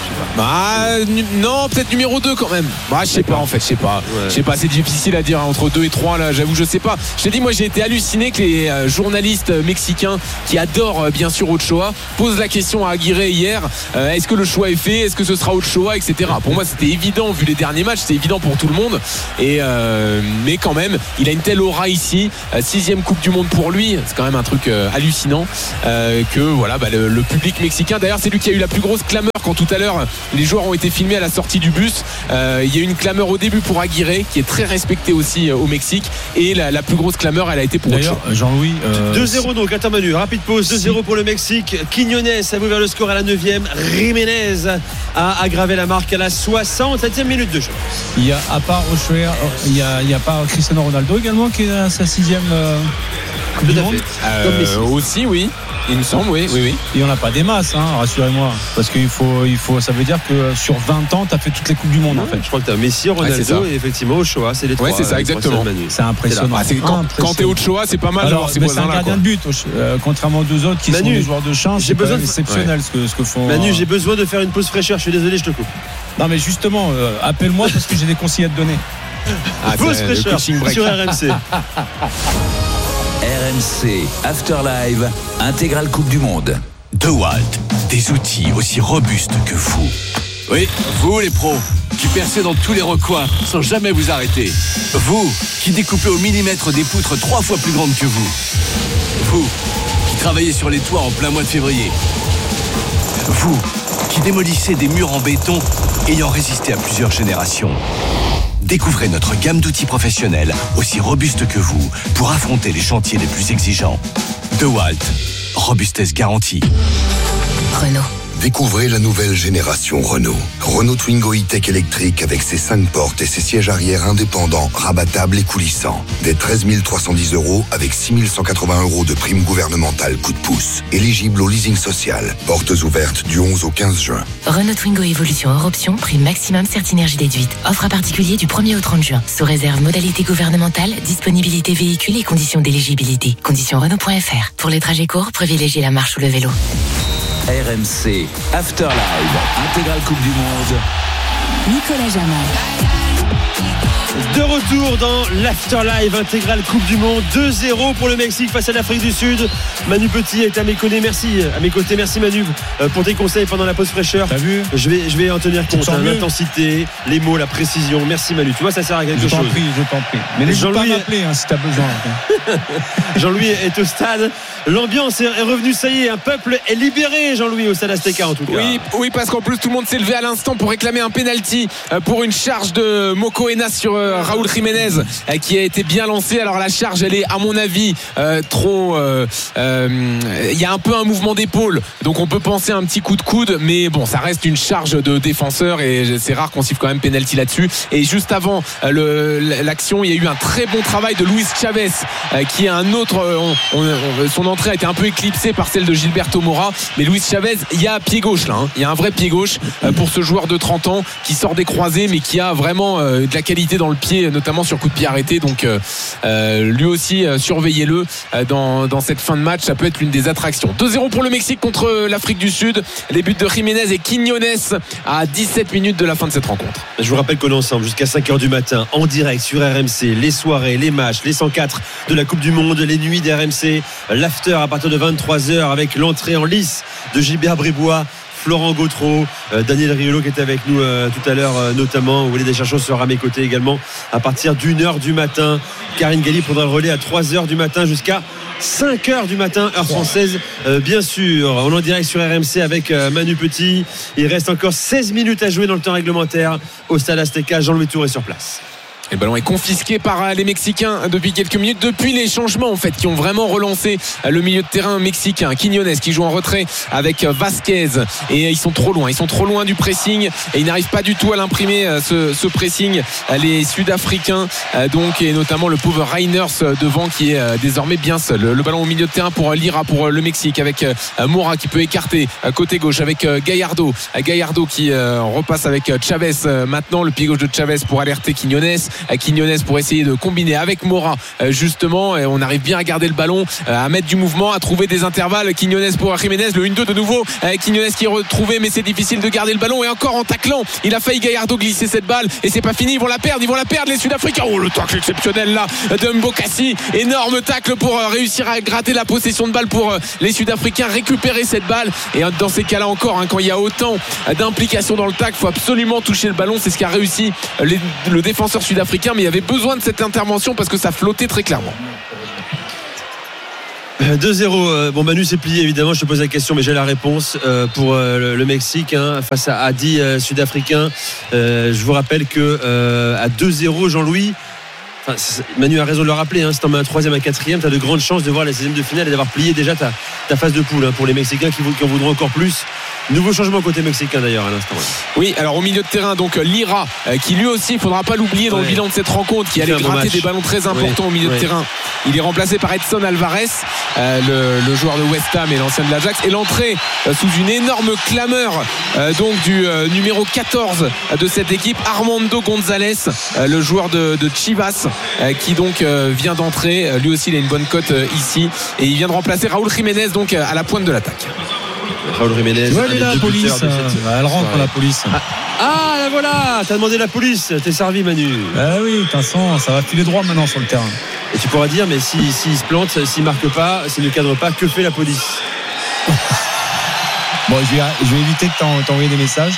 non, peut-être numéro 2 quand même. Je sais pas en fait, je sais pas, c'est difficile à dire entre 2 et 3 là, j'avoue, je sais pas. Je t'ai dit, moi j'ai été halluciné que les journalistes mexicains qui adorent bien sûr Ochoa posent la question à Aguirre hier, est-ce que le choix est fait, est-ce que ce sera Ochoa, etc. Pour moi c'était évident vu les derniers matchs, c'est évident pour tout le monde mais quand même il a une telle aura ici, 6e Coupe du Monde pour lui, c'est quand même un truc hallucinant que voilà, le public mexicain, d'ailleurs c'est lui qui a eu la plus grosse clameur quand tout à l'heure les joueurs ont été filmés à la sortie du bus. Il y a eu une clameur au début pour Aguirre qui est très respecté aussi au Mexique, et la plus grosse clameur elle a été pour d'ailleurs Ochoa. Jean-Louis 2-0 donc, attends Manu, rapide pause, 2-0 pour le Mexique. Quiñones a ouvert le score à la 9e, Jiménez a aggravé la marque à la 67e minute de jeu. Il y a, à part Ochoa, il y a pas Cristiano Ronaldo également qui est à sa 6e Coupe du Monde. Aussi oui, il me semble, oui. Il n'y en a pas des masses, rassurez-moi. Parce qu'il faut, ça veut dire que sur 20 ans, tu as fait toutes les Coupes du Monde en fait. Je crois que tu as Messi, Ronaldo et effectivement Ochoa, c'est les trois. Ouais, c'est ça, exactement. C'est impressionnant. Quand t'es Ochoa, c'est pas mal. Alors, c'est un gardien de but, contrairement aux deux autres qui sont des joueurs de chance. C'est exceptionnel ce que font. Manu, j'ai besoin de faire une pause fraîcheur, je suis désolé, je te coupe. Non, mais justement, appelle-moi parce que j'ai des conseils à te donner. Pause fraîcheur sur RMC. RMC After Live, intégrale Coupe du Monde. DeWalt, des outils aussi robustes que vous. Oui, vous les pros, qui percez dans tous les recoins sans jamais vous arrêter. Vous, qui découpez au millimètre des poutres 3 fois plus grandes que vous. Vous, qui travaillez sur les toits en plein mois de février. Vous, qui démolissez des murs en béton ayant résisté à plusieurs générations. Découvrez notre gamme d'outils professionnels aussi robustes que vous pour affronter les chantiers les plus exigeants. DeWalt, robustesse garantie. Renault. Découvrez la nouvelle génération Renault. Renault Twingo E-Tech électrique avec ses 5 portes et ses sièges arrière indépendants, rabattables et coulissants. Dès 13 310 € avec 6 180 € de prime gouvernementale coup de pouce. Éligible au leasing social. Portes ouvertes du 11 au 15 juin. Renault Twingo Evolution hors option, prime maximum Certinergie déduite. Offre à particulier du 1er au 30 juin. Sous réserve modalité gouvernementale, disponibilité véhicule et conditions d'éligibilité. Conditions Renault.fr. Pour les trajets courts, privilégiez la marche ou le vélo. RMC After Live, intégrale Coupe du Monde. Nicolas Jamal. De retour dans l'Afterlive intégrale Coupe du Monde, 2-0 pour le Mexique face à l'Afrique du Sud. Manu Petit est à mes côtés, merci Manu pour tes conseils pendant la pause fraîcheur. T'as vu ? Je vais en tenir compte, l'intensité, les mots, la précision. Merci Manu, tu vois ça sert à quelque chose. Je t'en prie. Mais n'hésite pas à m'appeler si t'as besoin. Jean-Louis est au stade. L'ambiance est revenue, ça y est, un peuple est libéré, Jean-Louis, au stade Azteca en tout cas. Oui, parce qu'en plus tout le monde s'est levé à l'instant pour réclamer un penalty pour une charge de Moco Enas sur Raúl Jiménez qui a été bien lancé. Alors la charge elle est à mon avis trop il y a un peu un mouvement d'épaule, donc on peut penser à un petit coup de coude, mais bon, ça reste une charge de défenseur et c'est rare qu'on siffle quand même penalty là-dessus. Et juste avant l'action, il y a eu un très bon travail de Luis Chavez qui est un autre son entrée a été un peu éclipsée par celle de Gilberto Mora, mais Luis Chavez, il y a pied gauche là, il y a un vrai pied gauche pour ce joueur de 30 ans qui sort des croisés mais qui a vraiment de la qualité dans le pied, notamment sur coup de pied arrêté, donc lui aussi surveillez-le dans cette fin de match, ça peut être l'une des attractions. 2-0 pour le Mexique contre l'Afrique du Sud, les buts de Jiménez et Quiñones à 17 minutes de la fin de cette rencontre. Je vous rappelle qu'on est ensemble jusqu'à 5h du matin en direct sur RMC, les soirées, les matchs, les 104 de la Coupe du Monde, les nuits d'RMC, l'after à partir de 23h avec l'entrée en lice de Gilbert Bribois, Florent Gautreau, Daniel Riolo qui était avec nous tout à l'heure notamment. Walid Deschamps sera à mes côtés également à partir d'1h du matin. Karine Galli prendra le relais à 3h du matin jusqu'à 5h du matin, heure française bien sûr. On est en direct sur RMC avec Manu Petit. Il reste encore 16 minutes à jouer dans le temps réglementaire au stade Azteca. Jean-Louis Tour est sur place. Le ballon est confisqué par les Mexicains depuis quelques minutes, depuis les changements en fait qui ont vraiment relancé le milieu de terrain mexicain. Quiñones qui joue en retrait avec Vasquez et ils sont trop loin du pressing et ils n'arrivent pas du tout à l'imprimer ce pressing, les Sud-Africains donc, et notamment le pauvre Reiners devant qui est désormais bien seul. Le ballon au milieu de terrain pour Lira pour le Mexique avec Mora qui peut écarter côté gauche avec Gallardo qui repasse avec Chavez maintenant, le pied gauche de Chavez pour alerter Quiñones Quiñones pour essayer de combiner avec Mora justement, et on arrive bien à garder le ballon, à mettre du mouvement, à trouver des intervalles. Quiñones pour Jiménez, le 1-2 de nouveau, Quiñones qui est retrouvé, mais c'est difficile de garder le ballon, et encore en taclant il a failli Gallardo glisser cette balle, et c'est pas fini, ils vont la perdre les Sud-Africains. Oh, le tacle exceptionnel là de Mbokasi, énorme tacle pour réussir à gratter la possession de balle pour les Sud-Africains, récupérer cette balle. Et dans ces cas là encore, quand il y a autant d'implication dans le tacle, il faut absolument toucher le ballon, c'est ce qu'a réussi le défenseur sud-africain, mais il y avait besoin de cette intervention parce que ça flottait très clairement. 2-0. Bon, Manu s'est plié évidemment, je te pose la question mais j'ai la réponse pour le Mexique face à 10 Sud-Africains. Je vous rappelle que à 2-0, Jean-Louis, Manu a raison de le rappeler, si t'en mets un 3e, un 4e, t'as de grandes chances de voir les 16e de finale et d'avoir plié déjà ta phase de poule, pour les Mexicains qui en voudront encore plus. Nouveau changement côté mexicain d'ailleurs à l'instant. Oui, alors au milieu de terrain, donc Lira, qui lui aussi, il ne faudra pas l'oublier dans le bilan de cette rencontre, qui allait gratter des ballons très importants au milieu de terrain. Il est remplacé par Edson Alvarez, le joueur de West Ham et l'ancien de l'Ajax, et l'entrée sous une énorme clameur donc du numéro 14 de cette équipe, Armando González, le joueur de Chivas, qui donc vient d'entrer. Lui aussi il a une bonne cote ici, et il vient de remplacer Raúl Jiménez donc à la pointe de l'attaque. Raúl Jiménez, elle est la police, elle rentre la police. Ah voilà, t'as demandé la police, t'es servi Manu. Oui, ça va filer droit maintenant sur le terrain. Et tu pourras dire, mais s'il se plante, s'il marque pas, s'il ne cadre pas, que fait la police? Bon, je vais éviter de t'envoyer des messages.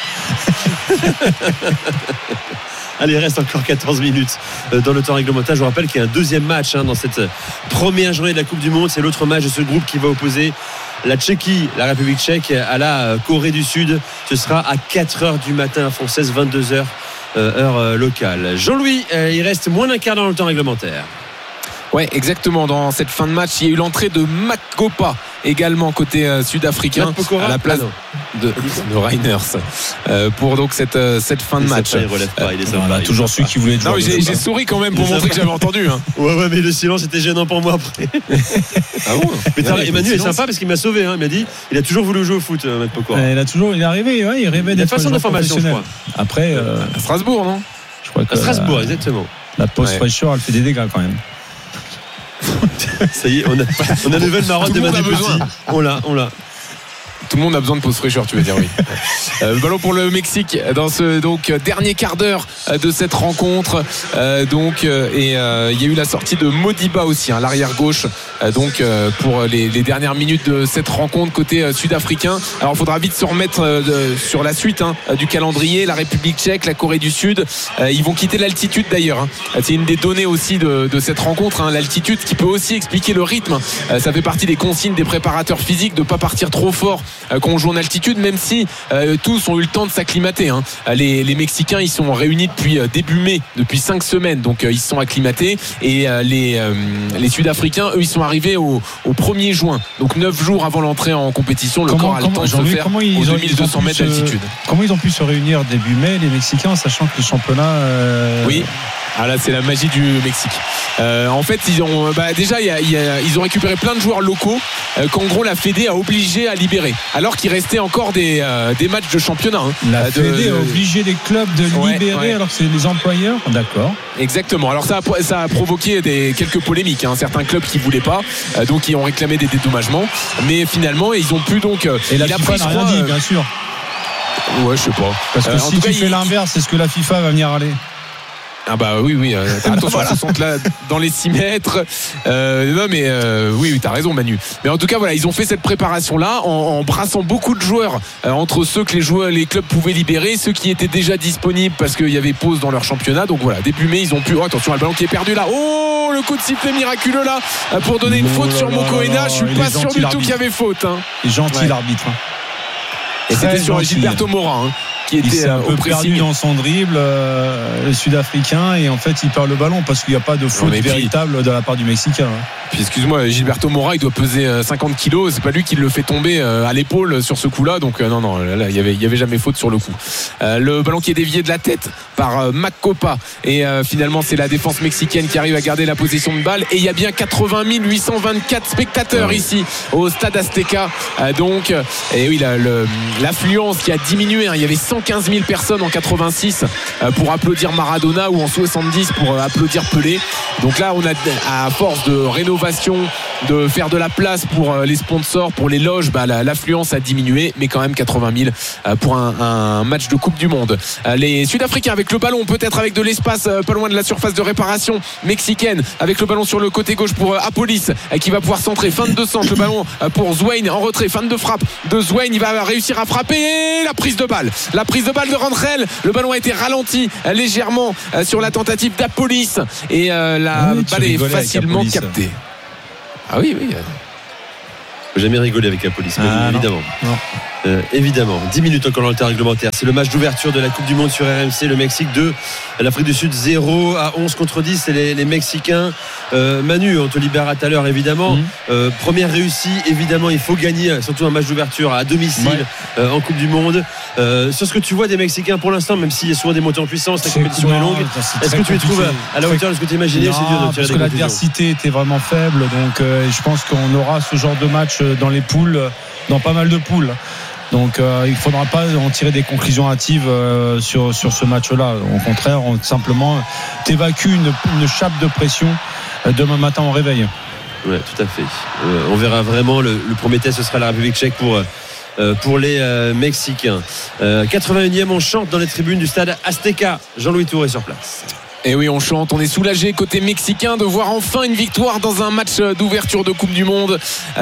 Allez, il reste encore 14 minutes dans le temps réglementaire. Je vous rappelle qu'il y a un deuxième match dans cette première journée de la Coupe du Monde. C'est l'autre match de ce groupe qui va opposer la Tchéquie, la République tchèque, à la Corée du Sud. Ce sera à 4h du matin française, 22h heure locale. Jean-Louis, il reste moins d'un quart dans le temps réglementaire. Ouais, exactement. Dans cette fin de match, il y a eu l'entrée de Makopa également côté sud-africain à la place de Reiners pour donc cette fin de match. Il relève pas, il est sympa. Toujours celui qui voulait. Non, j'ai souri quand même pour montrer que j'avais entendu. Ouais, mais le silence était gênant pour moi après. Ah bon? Mais Emmanuel est sympa parce qu'il m'a sauvé. Il m'a dit, il a toujours voulu jouer au foot, Matt Pokora. Il est arrivé, il rêvait d'être façon d'information, je crois. Après, à Strasbourg, non? Je crois que à Strasbourg, exactement. La pause fraîcheur, elle fait des dégâts quand même. Ça y est, on a une nouvelle marotte de Manu Petit. On l'a. Tout le monde a besoin de pause fraîcheur, tu veux dire, oui. Ballon pour le Mexique dans ce dernier quart d'heure de cette rencontre. Il y a eu la sortie de Modiba aussi, l'arrière gauche. Pour les dernières minutes de cette rencontre côté sud-africain. Alors il faudra vite se remettre sur la suite du calendrier. La République tchèque, la Corée du Sud, ils vont quitter l'altitude d'ailleurs. C'est une des données aussi de cette rencontre, l'altitude, qui peut aussi expliquer le rythme. Ça fait partie des consignes des préparateurs physiques de ne pas partir trop fort quand on joue en altitude, même si tous ont eu le temps de s'acclimater. Les Mexicains, ils sont réunis depuis début mai, depuis 5 semaines, donc ils se sont acclimatés, et les Sud-Africains, eux, ils sont arrivés au 1er juin, donc 9 jours avant l'entrée en compétition. Le corps a le temps de se faire aux 2200 mètres d'altitude. Comment ils ont pu se réunir début mai, les Mexicains, sachant que le championnat Oui. Ah là, c'est la magie du Mexique. En fait, ils ont ils ont récupéré plein de joueurs locaux qu'en gros la Fédé a obligé à libérer, alors qu'il restait encore des matchs de championnat. La Fédé a obligé les clubs de libérer alors que c'est les employeurs. D'accord. Exactement. Alors ça a provoqué quelques polémiques. Certains clubs qui voulaient pas, donc ils ont réclamé des dédommagements. Mais finalement, ils ont pu donc. Et la FIFA n'a rien dit, bien sûr. Ouais, je sais pas. Parce que si tu fais l'inverse, est-ce que la FIFA va venir aller? Ah bah oui. Attention, voilà. Ils sont là dans les 6 mètres. Non mais oui, t'as raison Manu. Mais en tout cas voilà, ils ont fait cette préparation là en brassant beaucoup de joueurs entre ceux que les clubs pouvaient libérer, ceux qui étaient déjà disponibles parce qu'il y avait pause dans leur championnat. Donc voilà, début mai ils ont pu. Oh, attention, le ballon qui est perdu là. Oh, le coup de sifflet miraculeux là pour donner une faute sur Mokoena. Je suis pas sûr du tout qu'il y avait faute. Gentil l'arbitre. Et c'était sur Gilberto Mora. Qui était un peu perdu dans son dribble, le Sud-Africain, et en fait il perd le ballon parce qu'il n'y a pas de faute véritable de la part du Mexicain. Puis excuse-moi, Gilberto Mora il doit peser 50 kilos, c'est pas lui qui le fait tomber à l'épaule sur ce coup-là, donc non, là il y avait jamais faute sur le coup. Le ballon qui est dévié de la tête par Makopa, et finalement c'est la défense mexicaine qui arrive à garder la possession de balle, et il y a bien 80 824 spectateurs ici au Stade Azteca, et oui, l'affluence qui a diminué, il y avait 115 000 personnes en 86 pour applaudir Maradona ou en 70 pour applaudir Pelé. Donc là, on a, à force de rénovation, de faire de la place pour les sponsors, pour les loges, l'affluence a diminué, mais quand même 80 000 pour un match de Coupe du Monde. Les Sud-Africains avec le ballon, peut-être avec de l'espace pas loin de la surface de réparation mexicaine, avec le ballon sur le côté gauche pour Apolis qui va pouvoir centrer, fin de centre, le ballon pour Zwane en retrait, fin de frappe de Zwane, il va réussir à frapper et la prise de balle de Randrel, le ballon a été ralenti légèrement sur la tentative d'Apolis et la balle est facilement captée. Ah oui. Faut jamais rigoler avec Apolis, évidemment. Non. Évidemment, 10 minutes encore dans le temps réglementaire. C'est le match d'ouverture de la Coupe du Monde sur RMC. Le Mexique 2, l'Afrique du Sud 0 à 11 contre 10. C'est les Mexicains. Manu, on te libérera tout à l'heure, évidemment. Première réussie, évidemment, il faut gagner, surtout un match d'ouverture à domicile en Coupe du Monde. Sur ce que tu vois des Mexicains pour l'instant, même s'il y a souvent des montées en puissance, la compétition est longue. Est-ce que tu les trouves à la hauteur de ce que tu imaginais? C'est dur de tirer des conclusions. L'adversité était vraiment faible, donc je pense qu'on aura ce genre de match dans les poules, dans pas mal de poules. Donc il ne faudra pas en tirer des conclusions hâtives sur ce match-là. Au contraire, simplement t'évacues une chape de pression demain matin au réveil. Oui, tout à fait. On verra vraiment. Le premier test, ce sera la République tchèque pour les Mexicains. 81e, on chante dans les tribunes du stade Azteca. Jean-Louis Tour est sur place. Et oui, on chante, on est soulagé côté mexicain de voir enfin une victoire dans un match d'ouverture de Coupe du Monde.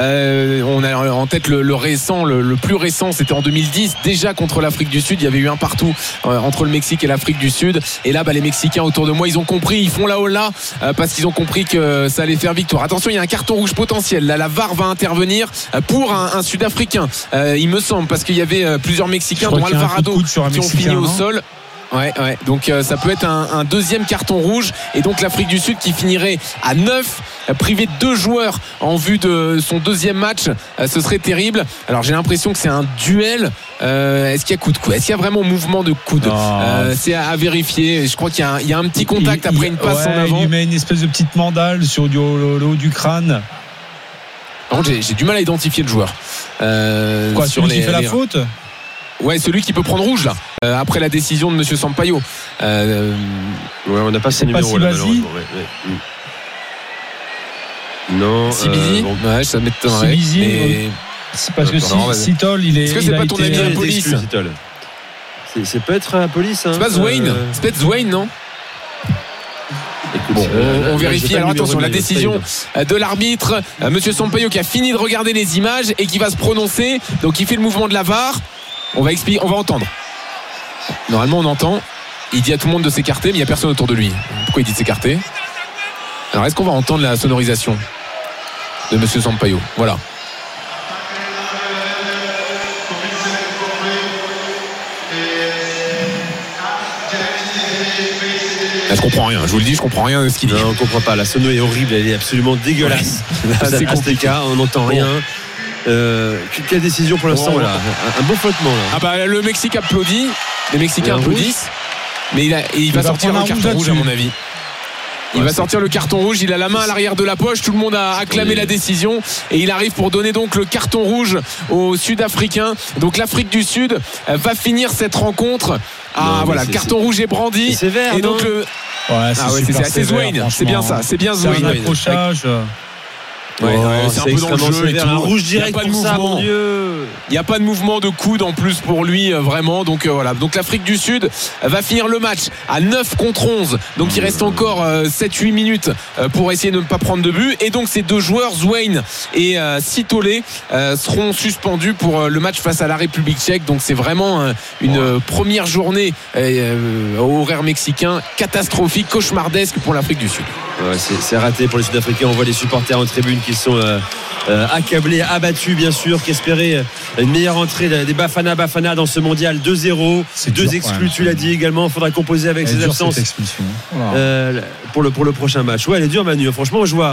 On a en tête le récent, le plus récent, c'était en 2010, déjà contre l'Afrique du Sud. Il y avait eu un partout entre le Mexique et l'Afrique du Sud. Et là, les Mexicains autour de moi, ils ont compris, ils font la hola parce qu'ils ont compris que ça allait faire victoire. Attention, il y a un carton rouge potentiel. Là, la VAR va intervenir pour un Sud-Africain, il me semble, parce qu'il y avait plusieurs Mexicains, dont Alvarado, qui ont fini au sol. Ouais. Donc ça peut être un deuxième carton rouge et donc l'Afrique du Sud qui finirait à 9, privé de 2 joueurs en vue de son deuxième match. Ce serait terrible. Alors j'ai l'impression que c'est un duel. Est-ce qu'il y a coup de coude? Est-ce qu'il y a vraiment mouvement de coude? C'est à vérifier. Je crois qu'il y a un petit contact après une passe en avant. Il met une espèce de petite mandale sur le haut du crâne. Par contre, j'ai du mal à identifier le joueur. Celui qui fait la faute? Ouais, celui qui peut prendre rouge là, après la décision de Monsieur Sampaio. On n'a pas ses numéros là, malheureusement. Non. Sibizi. Ouais, ça m'étonnerait. Mais... C'est parce que Sitol, il est. Est-ce que c'est pas ton ami à la police? C'est peut-être à la police. C'est pas Zwane. C'est peut-être Zwane, non? Écoute, on vérifie. Alors attention, la décision de l'arbitre, Monsieur Sampaio qui a fini de regarder les images et qui va se prononcer. Donc il fait le mouvement de la VAR. On va expliquer, on va entendre. Normalement, on entend. Il dit à tout le monde de s'écarter, mais il n'y a personne autour de lui. Pourquoi il dit de s'écarter? Alors, est-ce qu'on va entendre la sonorisation de Monsieur Sampaio? Voilà. Là, je comprends rien. Je vous le dis, je comprends rien de ce qu'il dit. Non, on comprend pas. La sono est horrible. Elle est absolument dégueulasse. C'est compliqué. On n'entend rien. Quelle décision pour l'instant là. Un beau flottement là. Le Mexique applaudit, les Mexicains applaudissent, mais il va sortir le carton rouge à mon avis. Il va sortir le carton rouge, il a la main à l'arrière de la poche, tout le monde a acclamé la décision et il arrive pour donner donc le carton rouge aux Sud-Africains. Donc l'Afrique du Sud va finir cette rencontre. Le carton rouge est brandi. C'est sévère. Et donc c'est Zwane, c'est bien ça, c'est bien Zwane. C'est un accrochage. C'est un peu dans le jeu et tout. Un rouge direct pour ça, mon Dieu. Il n'y a pas de mouvement de coude en plus pour lui, vraiment. Donc voilà. Donc l'Afrique du Sud va finir le match à 9 contre 11. Donc il reste encore 7-8 minutes pour essayer de ne pas prendre de but. Et donc ces deux joueurs, Zwane et Sitolé, seront suspendus pour le match face à la République tchèque. Donc c'est vraiment une première journée au horaire mexicain catastrophique, cauchemardesque pour l'Afrique du Sud. C'est raté pour les Sud-Africains. On voit les supporters en tribune qui sont accablés, abattus bien sûr, qui espéraient une meilleure entrée des Bafana dans ce mondial. 2-0, 2 exclus, tu l'as dit également. Il faudra composer avec ces absences pour le prochain match. Ouais, elle est dure, Manu. Franchement, je vois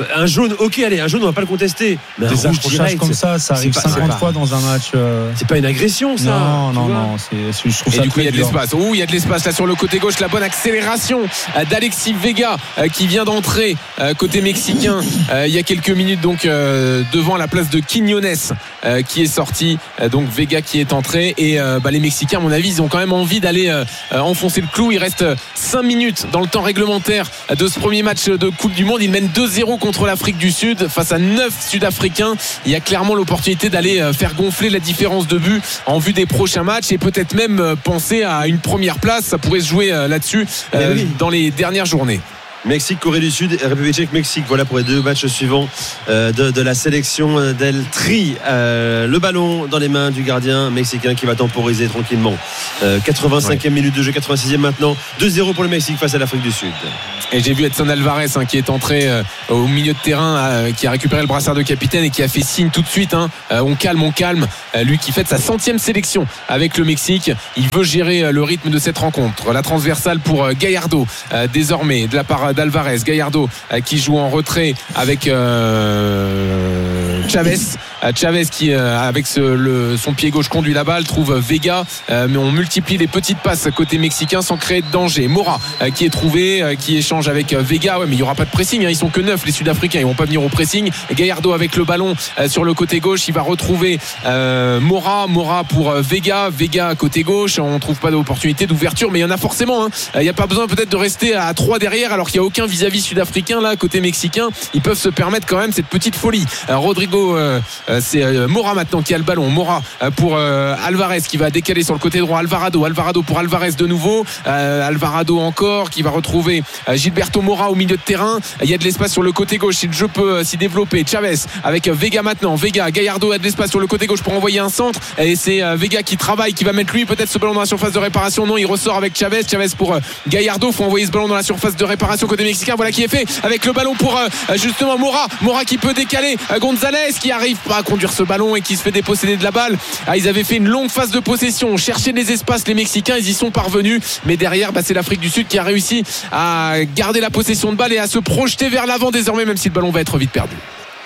Un jaune, ok, allez, un jaune, on va pas le contester. Mais des accrochages comme ça arrive 50 fois dans un match. C'est pas une agression, ça. Non, je trouve ça. Et du coup, il y a de l'espace. Il y a de l'espace là sur le côté gauche. La bonne accélération d'Alexis Vega qui vient d'entrer côté mexicain il y a quelques minutes, donc devant la place de Quiñones qui est sorti. Donc Vega qui est entré. Et les Mexicains, à mon avis, ils ont quand même envie d'aller enfoncer le clou. Il reste 5 minutes dans le temps réglementaire de ce premier match de Coupe du Monde. Ils mènent 2-0 contre l'Afrique du Sud face à 9 Sud-Africains. Il y a clairement l'opportunité d'aller faire gonfler la différence de but en vue des prochains matchs et peut-être même penser à une première place. Ça pourrait se jouer là-dessus dans les dernières journées. Mexique, Corée du Sud, République tchèque, Mexique. Voilà pour les 2 matchs suivants de la sélection d'El Tri. Le ballon dans les mains du gardien mexicain qui va temporiser tranquillement. 85e minute de jeu, 86e maintenant. 2-0 pour le Mexique face à l'Afrique du Sud. Et j'ai vu Edson Alvarez qui est entré au milieu de terrain, qui a récupéré le brassard de capitaine et qui a fait signe tout de suite. On calme. Lui qui fête sa 100e sélection avec le Mexique. Il veut gérer le rythme de cette rencontre. La transversale pour Gallardo désormais de la part d'Alvarez. Gallardo qui joue en retrait avec Chavez qui avec son pied gauche conduit la balle, trouve Vega, mais on multiplie les petites passes côté mexicain sans créer de danger. Mora qui est trouvé, qui échange avec Vega, mais il n'y aura pas de pressing, ils sont que 9 les Sud-Africains, ils vont pas venir au pressing. Gallardo avec le ballon sur le côté gauche, il va retrouver Mora pour Vega côté gauche. On trouve pas d'opportunité d'ouverture, mais il y en a forcément. Il n'y a pas besoin peut-être de rester à 3 derrière alors qu'il n'y a aucun vis-à-vis sud-africain là côté mexicain. Ils peuvent se permettre quand même cette petite folie. Rodrigo, c'est Mora maintenant qui a le ballon. Mora pour Alvarez qui va décaler sur le côté droit. Alvarado pour Alvarez de nouveau. Alvarado encore qui va retrouver Gilberto Mora au milieu de terrain. Il y a de l'espace sur le côté gauche si le jeu peut s'y développer. Chavez avec Vega maintenant. Gallardo a de l'espace sur le côté gauche pour envoyer un centre et c'est Vega qui travaille, qui va mettre lui peut-être ce ballon dans la surface de réparation. Non, il ressort avec Chavez pour Gallardo. Faut envoyer ce ballon dans la surface de réparation côté mexicain. Voilà qui est fait avec le ballon pour justement Mora qui peut décaler. Gonzalez qui arrive pas à conduire ce ballon et qui se fait déposséder de la balle. Ils avaient fait une longue phase de possession, cherchaient des espaces les Mexicains, ils y sont parvenus, mais derrière c'est l'Afrique du Sud qui a réussi à garder la possession de balle et à se projeter vers l'avant désormais, même si le ballon va être vite perdu.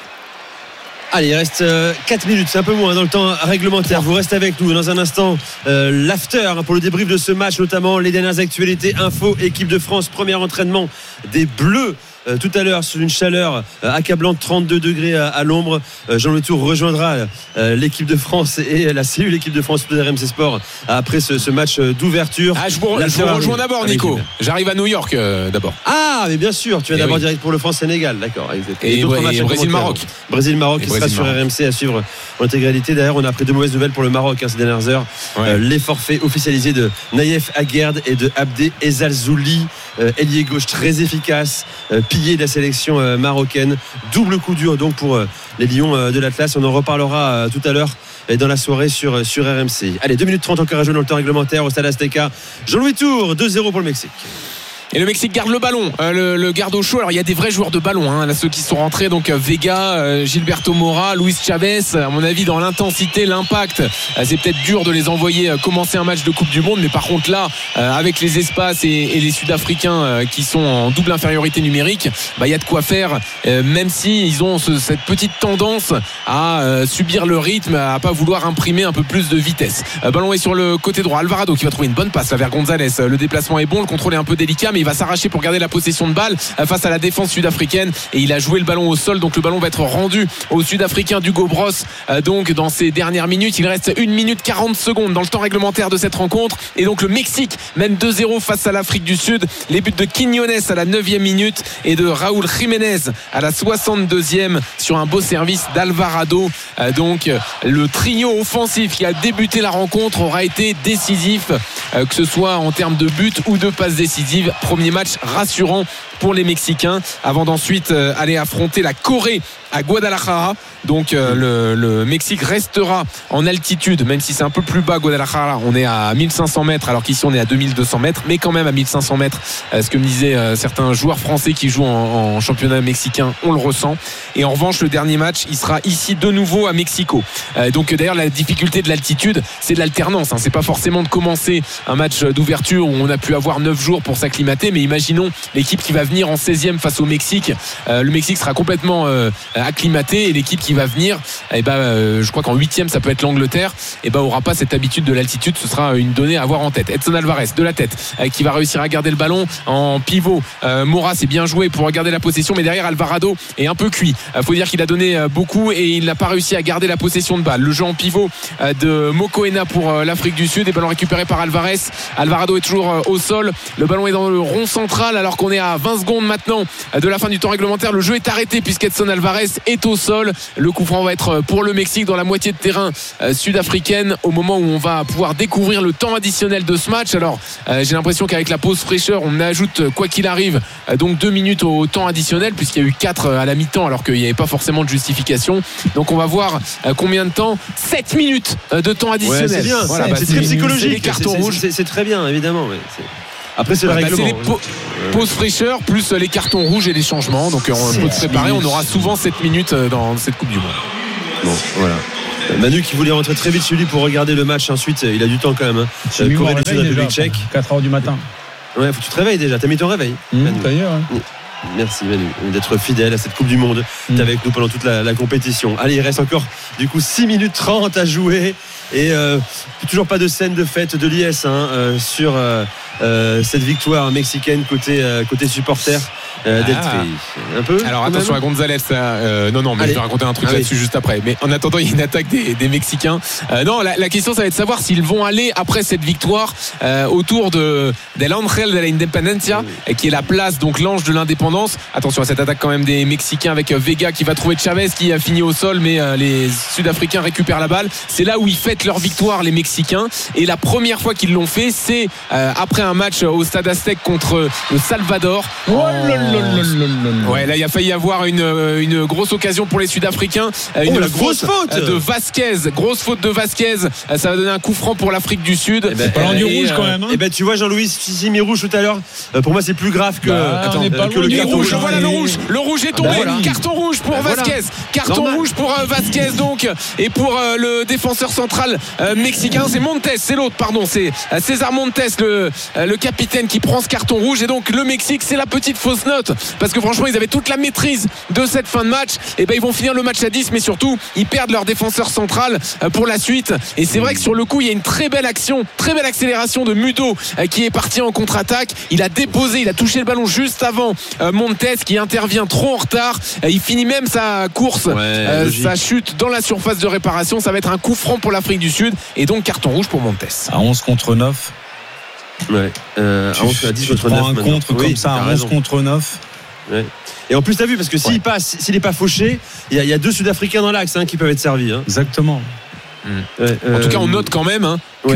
Allez, il reste 4 minutes, c'est un peu moins dans le temps réglementaire. Vous restez avec nous dans un instant. L'after pour le débrief de ce match, notamment les dernières actualités, info, équipe de France, premier entraînement des Bleus. Tout à l'heure sous une chaleur accablante, 32 degrés à l'ombre. Jean-Louis Tour rejoindra l'équipe de France et la cellule équipe de France de RMC Sport après ce match d'ouverture. Je vous rejoins d'abord, Nico. J'arrive à New York d'abord. Mais bien sûr, tu vas d'abord direct pour le France-Sénégal, d'accord. Et Brésil-Maroc. Brésil-Maroc qui sera sur RMC à suivre en intégralité. D'ailleurs, on a appris 2 mauvaises nouvelles pour le Maroc ces dernières heures. Les forfaits officialisés de Naïef Aguerd et de Abdé Ezalzouli, ailier gauche très efficace, pilier de la sélection marocaine. Double coup dur donc pour les Lions de l'Atlas. On en reparlera tout à l'heure dans la soirée sur RMC. Allez, 2 minutes 30 encore à jouer dans le temps réglementaire au Stade Azteca. Jean-Louis Tour, 2-0 pour le Mexique. Et le Mexique garde le ballon, le garde au chaud. Alors il y a des vrais joueurs de ballon, là, ceux qui sont rentrés, donc Vega, Gilberto Mora, Luis Chavez. À mon avis, dans l'intensité, l'impact, c'est peut-être dur de les envoyer commencer un match de Coupe du Monde, mais par contre là, avec les espaces et les Sud-Africains qui sont en double infériorité numérique, il y a de quoi faire, même si ils ont cette petite tendance à subir le rythme, à pas vouloir imprimer un peu plus de vitesse. Ballon est sur le côté droit. Alvarado qui va trouver une bonne passe là, vers Gonzalez. Le déplacement est bon, le contrôle est un peu délicat, mais il va s'arracher pour garder la possession de balle face à la défense sud-africaine et il a joué le ballon au sol, donc le ballon va être rendu aux Sud-Africains d'Hugo Bross donc dans ces dernières minutes. Il reste 1 minute 40 secondes dans le temps réglementaire de cette rencontre et donc le Mexique mène 2-0 face à l'Afrique du Sud. Les buts de Quiñones à la 9e minute et de Raúl Jiménez à la 62e sur un beau service d'Alvarado. Donc le trio offensif qui a débuté la rencontre aura été décisif, que ce soit en termes de buts ou de passes décisives. Premier match rassurant pour les Mexicains avant d'ensuite aller affronter la Corée à Guadalajara. Donc le Mexique restera en altitude, même si c'est un peu plus bas Guadalajara. On est à 1500 mètres alors qu'ici on est à 2200 mètres, mais quand même à 1500 mètres, ce que me disaient certains joueurs français qui jouent en championnat mexicain, on le ressent. Et en revanche, le dernier match, il sera ici de nouveau à Mexico. Donc d'ailleurs, la difficulté de l'altitude, c'est de l'alternance, hein. C'est pas forcément de commencer un match d'ouverture où on a pu avoir 9 jours pour s'acclimater, mais imaginons l'équipe qui va venir en 16e face au Mexique. Le Mexique sera complètement acclimaté, et l'équipe qui va venir, je crois qu'en 8e ça peut être l'Angleterre, aura pas cette habitude de l'altitude. Ce sera une donnée à avoir en tête. Edson Alvarez de la tête, qui va réussir à garder le ballon en pivot. Mora, c'est bien joué pour garder la possession, mais derrière Alvarado est un peu cuit. Faut dire qu'il a donné beaucoup et il n'a pas réussi à garder la possession de balle. Le jeu en pivot de Mokoena pour l'Afrique du Sud, et ballon récupéré par Alvarez. Alvarado est toujours au sol, le ballon est dans le rond central alors qu'on est à 20 secondes maintenant de la fin du temps réglementaire. Le jeu est arrêté puisqu'Edson Alvarez est au sol. Le coup franc va être pour le Mexique dans la moitié de terrain sud-africaine, au moment où on va pouvoir découvrir le temps additionnel de ce match. Alors j'ai l'impression qu'avec la pause fraîcheur, on ajoute quoi qu'il arrive donc 2 minutes au temps additionnel, puisqu'il y a eu 4 à la mi-temps alors qu'il n'y avait pas forcément de justification. Donc on va voir combien de temps. 7 minutes de temps additionnel. Ouais, c'est bien, voilà, c'est très psychologique. C'est les cartons rouges. C'est très bien, évidemment. Après, c'est le règlement. C'est les pauses fraîcheur plus les cartons rouges et les changements. Donc on peut se préparer. On aura souvent 7 minutes dans cette Coupe du Monde. Bon, voilà. Manu qui voulait rentrer très vite chez lui pour regarder le match ensuite, il a du temps quand même. Corée du Sud, République Tchèque. 4h du matin. Ouais, faut que tu te réveilles déjà. T'as mis ton réveil. D'ailleurs. Merci Manu d'être fidèle à cette Coupe du Monde. T'es avec nous pendant toute la compétition. Allez, il reste encore du coup 6 minutes 30 à jouer. Et toujours pas de scène de fête de l'IS sur cette victoire mexicaine côté supporter d'Eltri. Un peu. Alors attention à Gonzalez. Non, mais je vais raconter un truc là-dessus juste après. Mais en attendant, il y a une attaque des Mexicains. Non, la question, ça va être de savoir s'ils vont aller après cette victoire autour de l'Ángel de la Independencia, qui est la place, donc l'ange de l'indépendance. Attention à cette attaque quand même des Mexicains avec Vega qui va trouver Chavez qui a fini au sol, mais les Sud-Africains récupèrent la balle. C'est là où ils fêtent leur victoire, les Mexicains. Et la première fois qu'ils l'ont fait, c'est après un match au Stade Aztec contre le Salvador. Ouais, là il a failli y avoir une grosse occasion pour les Sudafricains. La grosse faute de Vasquez, grosse faute de Vasquez. Ça va donner un coup franc pour l'Afrique du Sud. Pas du rouge quand même. Tu vois Jean-Louis Sissi rouge tout à l'heure. Pour moi c'est plus grave que le carton rouge. Voilà le rouge. Le rouge est tombé. Carton rouge pour Vasquez. Carton rouge pour Vasquez donc, et pour le défenseur central mexicain, c'est Montes, c'est l'autre, pardon, c'est César Montes, le capitaine, qui prend ce carton rouge. Et donc le Mexique, c'est la petite fausse note, parce que franchement ils avaient toute la maîtrise de cette fin de match. Et ils vont finir le match à 10, mais surtout ils perdent leur défenseur central pour la suite. Et c'est vrai que sur le coup il y a une très belle action, très belle accélération de Mudo qui est parti en contre-attaque. Il a touché le ballon juste avant Montes, qui intervient trop en retard. Il finit même sa course, sa chute dans la surface de réparation. Ça va être un coup franc pour l'Afrique du Sud, et donc carton rouge pour Montes. À 11 contre 9. Ouais. À 10 contre 9. Un contre comme ça, à 11 contre 9. Ouais. Et en plus, t'as vu, parce que s'il passe, s'il n'est pas fauché, il y a 2 Sud-Africains dans l'axe qui peuvent être servis. Exactement. En tout cas, on note quand même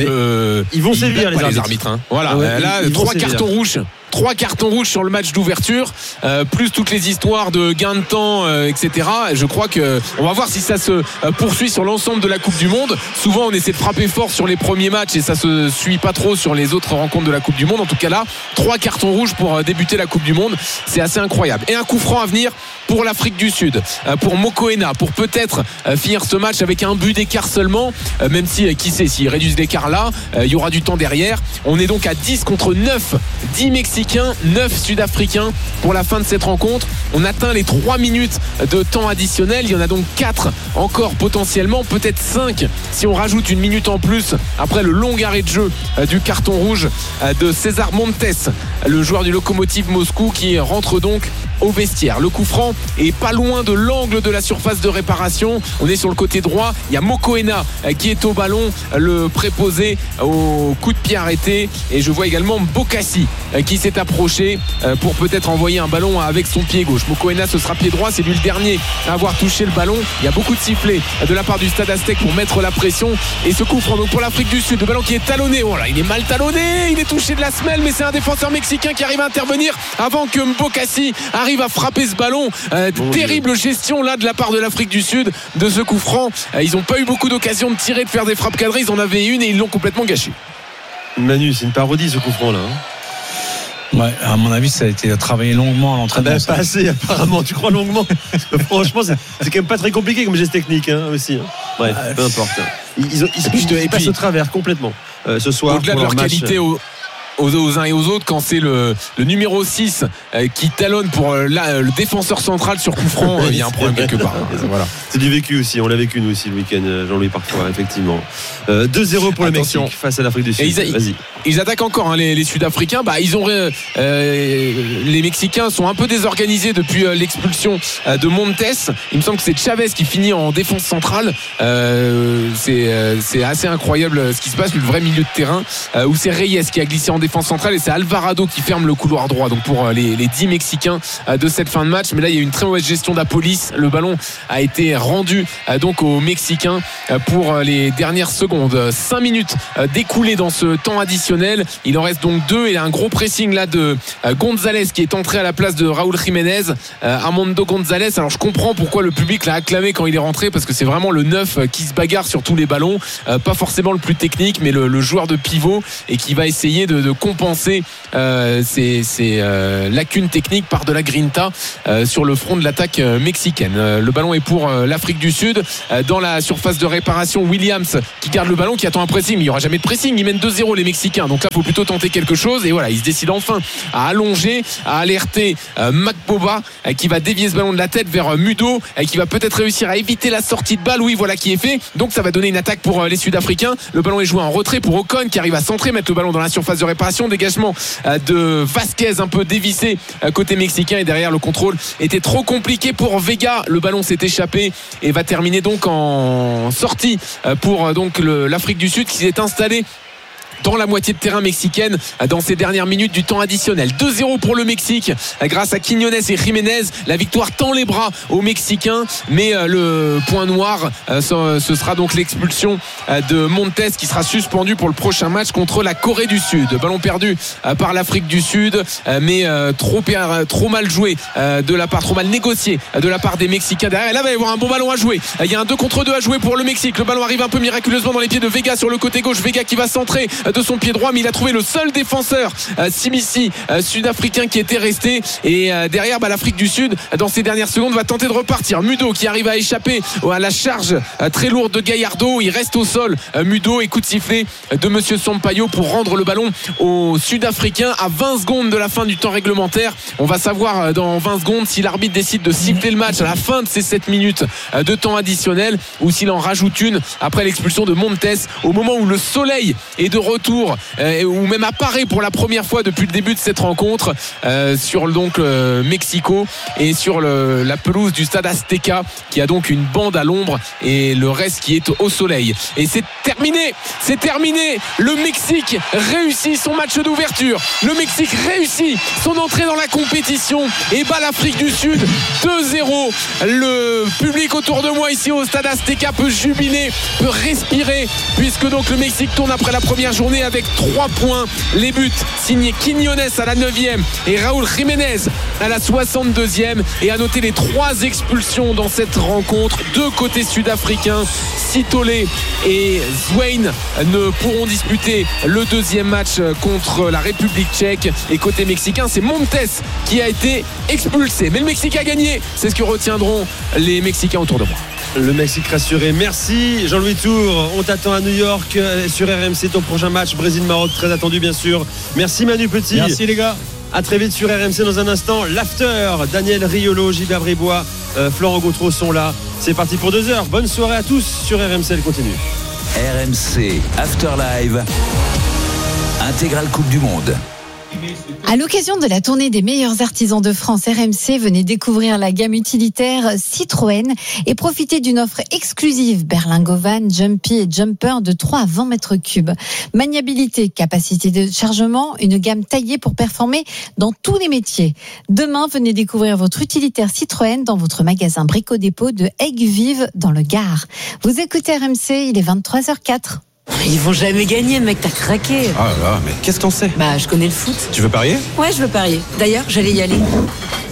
ils vont sévir les arbitres. Voilà, là 3 cartons rouges. 3 cartons rouges sur le match d'ouverture, plus toutes les histoires de gain de temps, etc. Je crois que on va voir si ça se poursuit sur l'ensemble de la Coupe du Monde. Souvent on essaie de frapper fort sur les premiers matchs et ça se suit pas trop sur les autres rencontres de la Coupe du Monde. En tout cas là, 3 cartons rouges pour débuter la Coupe du Monde, c'est assez incroyable. Et un coup franc à venir pour l'Afrique du Sud, pour Mokoena, pour peut-être finir ce match avec un but d'écart seulement, même si qui sait, s'ils réduisent l'écart là, il y aura du temps derrière. On est donc à 10 contre 9, 10 Mexicains, 9 Sud-Africains pour la fin de cette rencontre. On atteint les 3 minutes de temps additionnel. Il y en a donc 4 encore potentiellement, peut-être 5 si on rajoute une minute en plus après le long arrêt de jeu du carton rouge de César Montes, le joueur du Lokomotiv Moscou, qui rentre donc au vestiaire. Le coup franc est pas loin de l'angle de la surface de réparation. On est sur le côté droit. Il y a Mokoena qui est au ballon, le préposé au coup de pied arrêté. Et je vois également Bokassi qui s'est approché pour peut-être envoyer un ballon avec son pied gauche. Mokoena, ce sera pied droit. C'est lui le dernier à avoir touché le ballon. Il y a beaucoup de sifflets de la part du Stade Aztec pour mettre la pression. Et ce coup franc donc pour l'Afrique du Sud, le ballon qui est talonné. Voilà, il est mal talonné. Il est touché de la semelle, mais c'est un défenseur mexicain qui arrive à intervenir avant que Bokassi arrive arrive à frapper ce ballon. Terrible gestion là de la part de l'Afrique du Sud de ce coup franc. Ils n'ont pas eu beaucoup d'occasions de tirer, de faire des frappes cadrées. Ils en avaient une et ils l'ont complètement gâché. Manu, c'est une parodie ce coup franc là. Ouais, à mon avis, ça a été travaillé longuement à l'entraînement. Pas assez, apparemment. Tu crois longuement? Franchement, c'est quand même pas très compliqué comme geste technique aussi. Bref, peu importe. Ils passent au travers complètement ce soir. Au-delà de leur qualité aux uns et aux autres, quand c'est le numéro 6 qui talonne pour le défenseur central sur coup franc, il y a un problème quelque part. Voilà. C'est du vécu aussi, on l'a vécu nous aussi le week-end, Jean-Louis, parfois, effectivement. 2-0 pour le Mexique face à l'Afrique du Sud. Vas-y. Ils attaquent encore les Sud-Africains. Les Mexicains sont un peu désorganisés depuis l'expulsion de Montes. Il me semble que c'est Chavez qui finit en défense centrale. C'est assez incroyable ce qui se passe, le vrai milieu de terrain, où c'est Reyes qui a glissé en défense centrale et c'est Alvarado qui ferme le couloir droit, donc pour les 10 Mexicains de cette fin de match. Mais là il y a une très mauvaise gestion de la police. Le ballon a été rendu donc aux Mexicains pour les dernières secondes. 5 minutes découlées dans ce temps additionnel. Il en reste donc 2 et un gros pressing là de Gonzalez qui est entré à la place de Raúl Jiménez. Armando Gonzalez, alors je comprends pourquoi le public l'a acclamé quand il est rentré, parce que c'est vraiment le 9 qui se bagarre sur tous les ballons, pas forcément le plus technique mais le joueur de pivot, et qui va essayer de compenser ces lacunes techniques par de la grinta sur le front de l'attaque mexicaine. Le ballon est pour l'Afrique du Sud. Dans la surface de réparation, Williams qui garde le ballon, qui attend un pressing. Il n'y aura jamais de pressing, ils mènent 2-0 les Mexicains, donc là il faut plutôt tenter quelque chose. Et voilà, ils se décident enfin à allonger, à alerter Macboba qui va dévier ce ballon de la tête vers Mudo, qui va peut-être réussir à éviter la sortie de balle. Oui, voilà qui est fait, donc ça va donner une attaque pour les Sud-Africains. Le ballon est joué en retrait pour Ocon qui arrive à centrer, mettre le ballon dans la surface de réparation. Dégagement de Vasquez un peu dévissé côté mexicain, et derrière le contrôle était trop compliqué pour Vega. Le ballon s'est échappé et va terminer donc en sortie pour donc l'Afrique du Sud qui s'est installée dans la moitié de terrain mexicaine dans ces dernières minutes du temps additionnel. 2-0 pour le Mexique grâce à Quiñones et Jiménez. La victoire tend les bras aux Mexicains, mais le point noir ce sera donc l'expulsion de Montes qui sera suspendu pour le prochain match contre la Corée du Sud. Ballon perdu par l'Afrique du Sud, mais trop mal joué trop mal négocié de la part des Mexicains derrière. Et là il va y avoir un bon ballon à jouer. Il y a un 2 contre 2 à jouer pour le Mexique. Le ballon arrive un peu miraculeusement dans les pieds de Vega sur le côté gauche. Vega qui va centrer de son pied droit, mais il a trouvé le seul défenseur Simisi sud-africain qui était resté. Et derrière l'Afrique du Sud dans ces dernières secondes va tenter de repartir. Mudo qui arrive à échapper à la charge très lourde de Gallardo. Il reste au sol Mudo, et coup de sifflet de Monsieur Sampaio pour rendre le ballon aux Sud-Africains à 20 secondes de la fin du temps réglementaire. On va savoir dans 20 secondes si l'arbitre décide de siffler le match à la fin de ces 7 minutes de temps additionnel, ou s'il en rajoute une après l'expulsion de Montes au moment où le soleil est de retour, ou même apparaît pour la première fois depuis le début de cette rencontre sur donc Mexico, et sur la pelouse du stade Azteca qui a donc une bande à l'ombre et le reste qui est au soleil. Et c'est terminé, le Mexique réussit son match d'ouverture, le Mexique réussit son entrée dans la compétition et bat l'Afrique du Sud 2-0. Le public autour de moi ici au stade Azteca peut jubiler, peut respirer, puisque donc le Mexique tourne après la première journée avec 3 points. Les buts signés Quiñones à la 9e et Raúl Jiménez à la 62e. Et à noter les 3 expulsions dans cette rencontre. 2 côtés sud-africains, Sitole et Zwain ne pourront disputer le 2e match contre la République tchèque. Et côté mexicain, c'est Montes qui a été expulsé. Mais le Mexique a gagné. C'est ce que retiendront les Mexicains autour de moi. Le Mexique rassuré. Merci Jean-Louis Tour. On t'attend à New York sur RMC, ton prochain match Brésil-Maroc, très attendu bien sûr. Merci Manu Petit. Merci les gars. À très vite sur RMC. Dans un instant, l'after. Daniel Riolo, Gilbert Bribois, Florent Gautreau sont là. C'est parti pour 2 heures. Bonne soirée à tous sur RMC. Elle continue. RMC After Live, intégrale Coupe du Monde. À l'occasion de la tournée des meilleurs artisans de France, RMC venait découvrir la gamme utilitaire Citroën et profiter d'une offre exclusive berlingot-van, Jumpy et Jumper de 3 à 20 mètres cubes. Maniabilité, capacité de chargement, une gamme taillée pour performer dans tous les métiers. Demain, venez découvrir votre utilitaire Citroën dans votre magasin Brico-Dépôt de Aigues-Vives dans le Gard. Vous écoutez RMC, il est 23h04. Ils vont jamais gagner, mec, t'as craqué. Ah là là, mais qu'est-ce que t'en sais ? Bah, je connais le foot. Tu veux parier ? Ouais, je veux parier. D'ailleurs, j'allais y aller.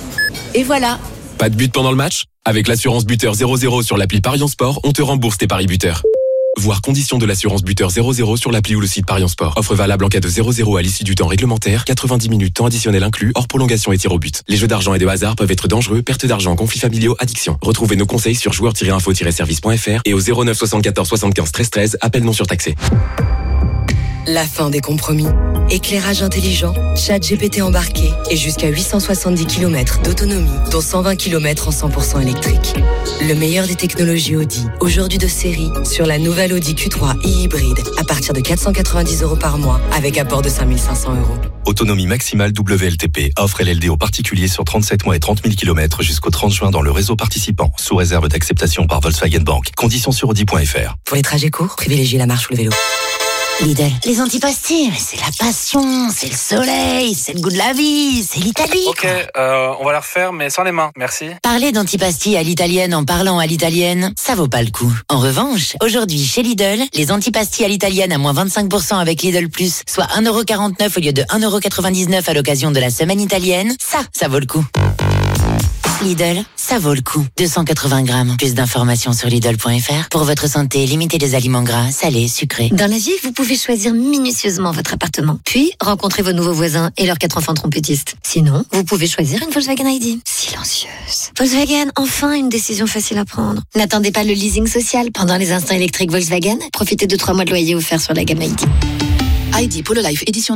Et voilà. Pas de but pendant le match ? Avec l'assurance buteur 00 sur l'appli Parion Sport, on te rembourse tes paris buteurs. Voir conditions de l'assurance buteur 00 sur l'appli ou le site Parion Sport. Offre valable en cas de 0-0 à l'issue du temps réglementaire, 90 minutes temps additionnel inclus, hors prolongation et tir au but. Les jeux d'argent et de hasard peuvent être dangereux, perte d'argent, conflits familiaux, addiction. Retrouvez nos conseils sur joueurs-info-service.fr et au 09 74 75 13 13, appel non surtaxé. La fin des compromis. Éclairage intelligent, ChatGPT embarqué et jusqu'à 870 km d'autonomie, dont 120 km en 100% électrique. Le meilleur des technologies Audi, aujourd'hui de série, sur la nouvelle Audi Q3 e-hybride, à partir de 490 € par mois, avec apport de 5 500 €. Autonomie maximale WLTP, offre LLD aux particuliers sur 37 mois et 30 000 km jusqu'au 30 juin dans le réseau participant, sous réserve d'acceptation par Volkswagen Bank. Conditions sur Audi.fr. Pour les trajets courts, privilégiez la marche ou le vélo. Lidl, les antipastilles, c'est la passion, c'est le soleil, c'est le goût de la vie, c'est l'Italie. Ok, on va la refaire, mais sans les mains, merci. Parler d'antipastilles à l'italienne en parlant à l'italienne, ça vaut pas le coup. En revanche, aujourd'hui, chez Lidl, les antipastilles à l'italienne à moins 25% avec Lidl Plus, soit 1,49 € au lieu de 1,99 € à l'occasion de la semaine italienne, ça vaut le coup. Lidl, ça vaut le coup. 280 grammes. Plus d'informations sur Lidl.fr. Pour votre santé, limitez les aliments gras, salés, sucrés. Dans la vie, vous pouvez choisir minutieusement votre appartement. Puis, rencontrer vos nouveaux voisins et leurs 4 enfants trompettistes. Sinon, vous pouvez choisir une Volkswagen ID. Silencieuse. Volkswagen, enfin une décision facile à prendre. N'attendez pas le leasing social. Pendant les instants électriques Volkswagen, profitez de 3 mois de loyer offerts sur la gamme ID. ID Polo Life, édition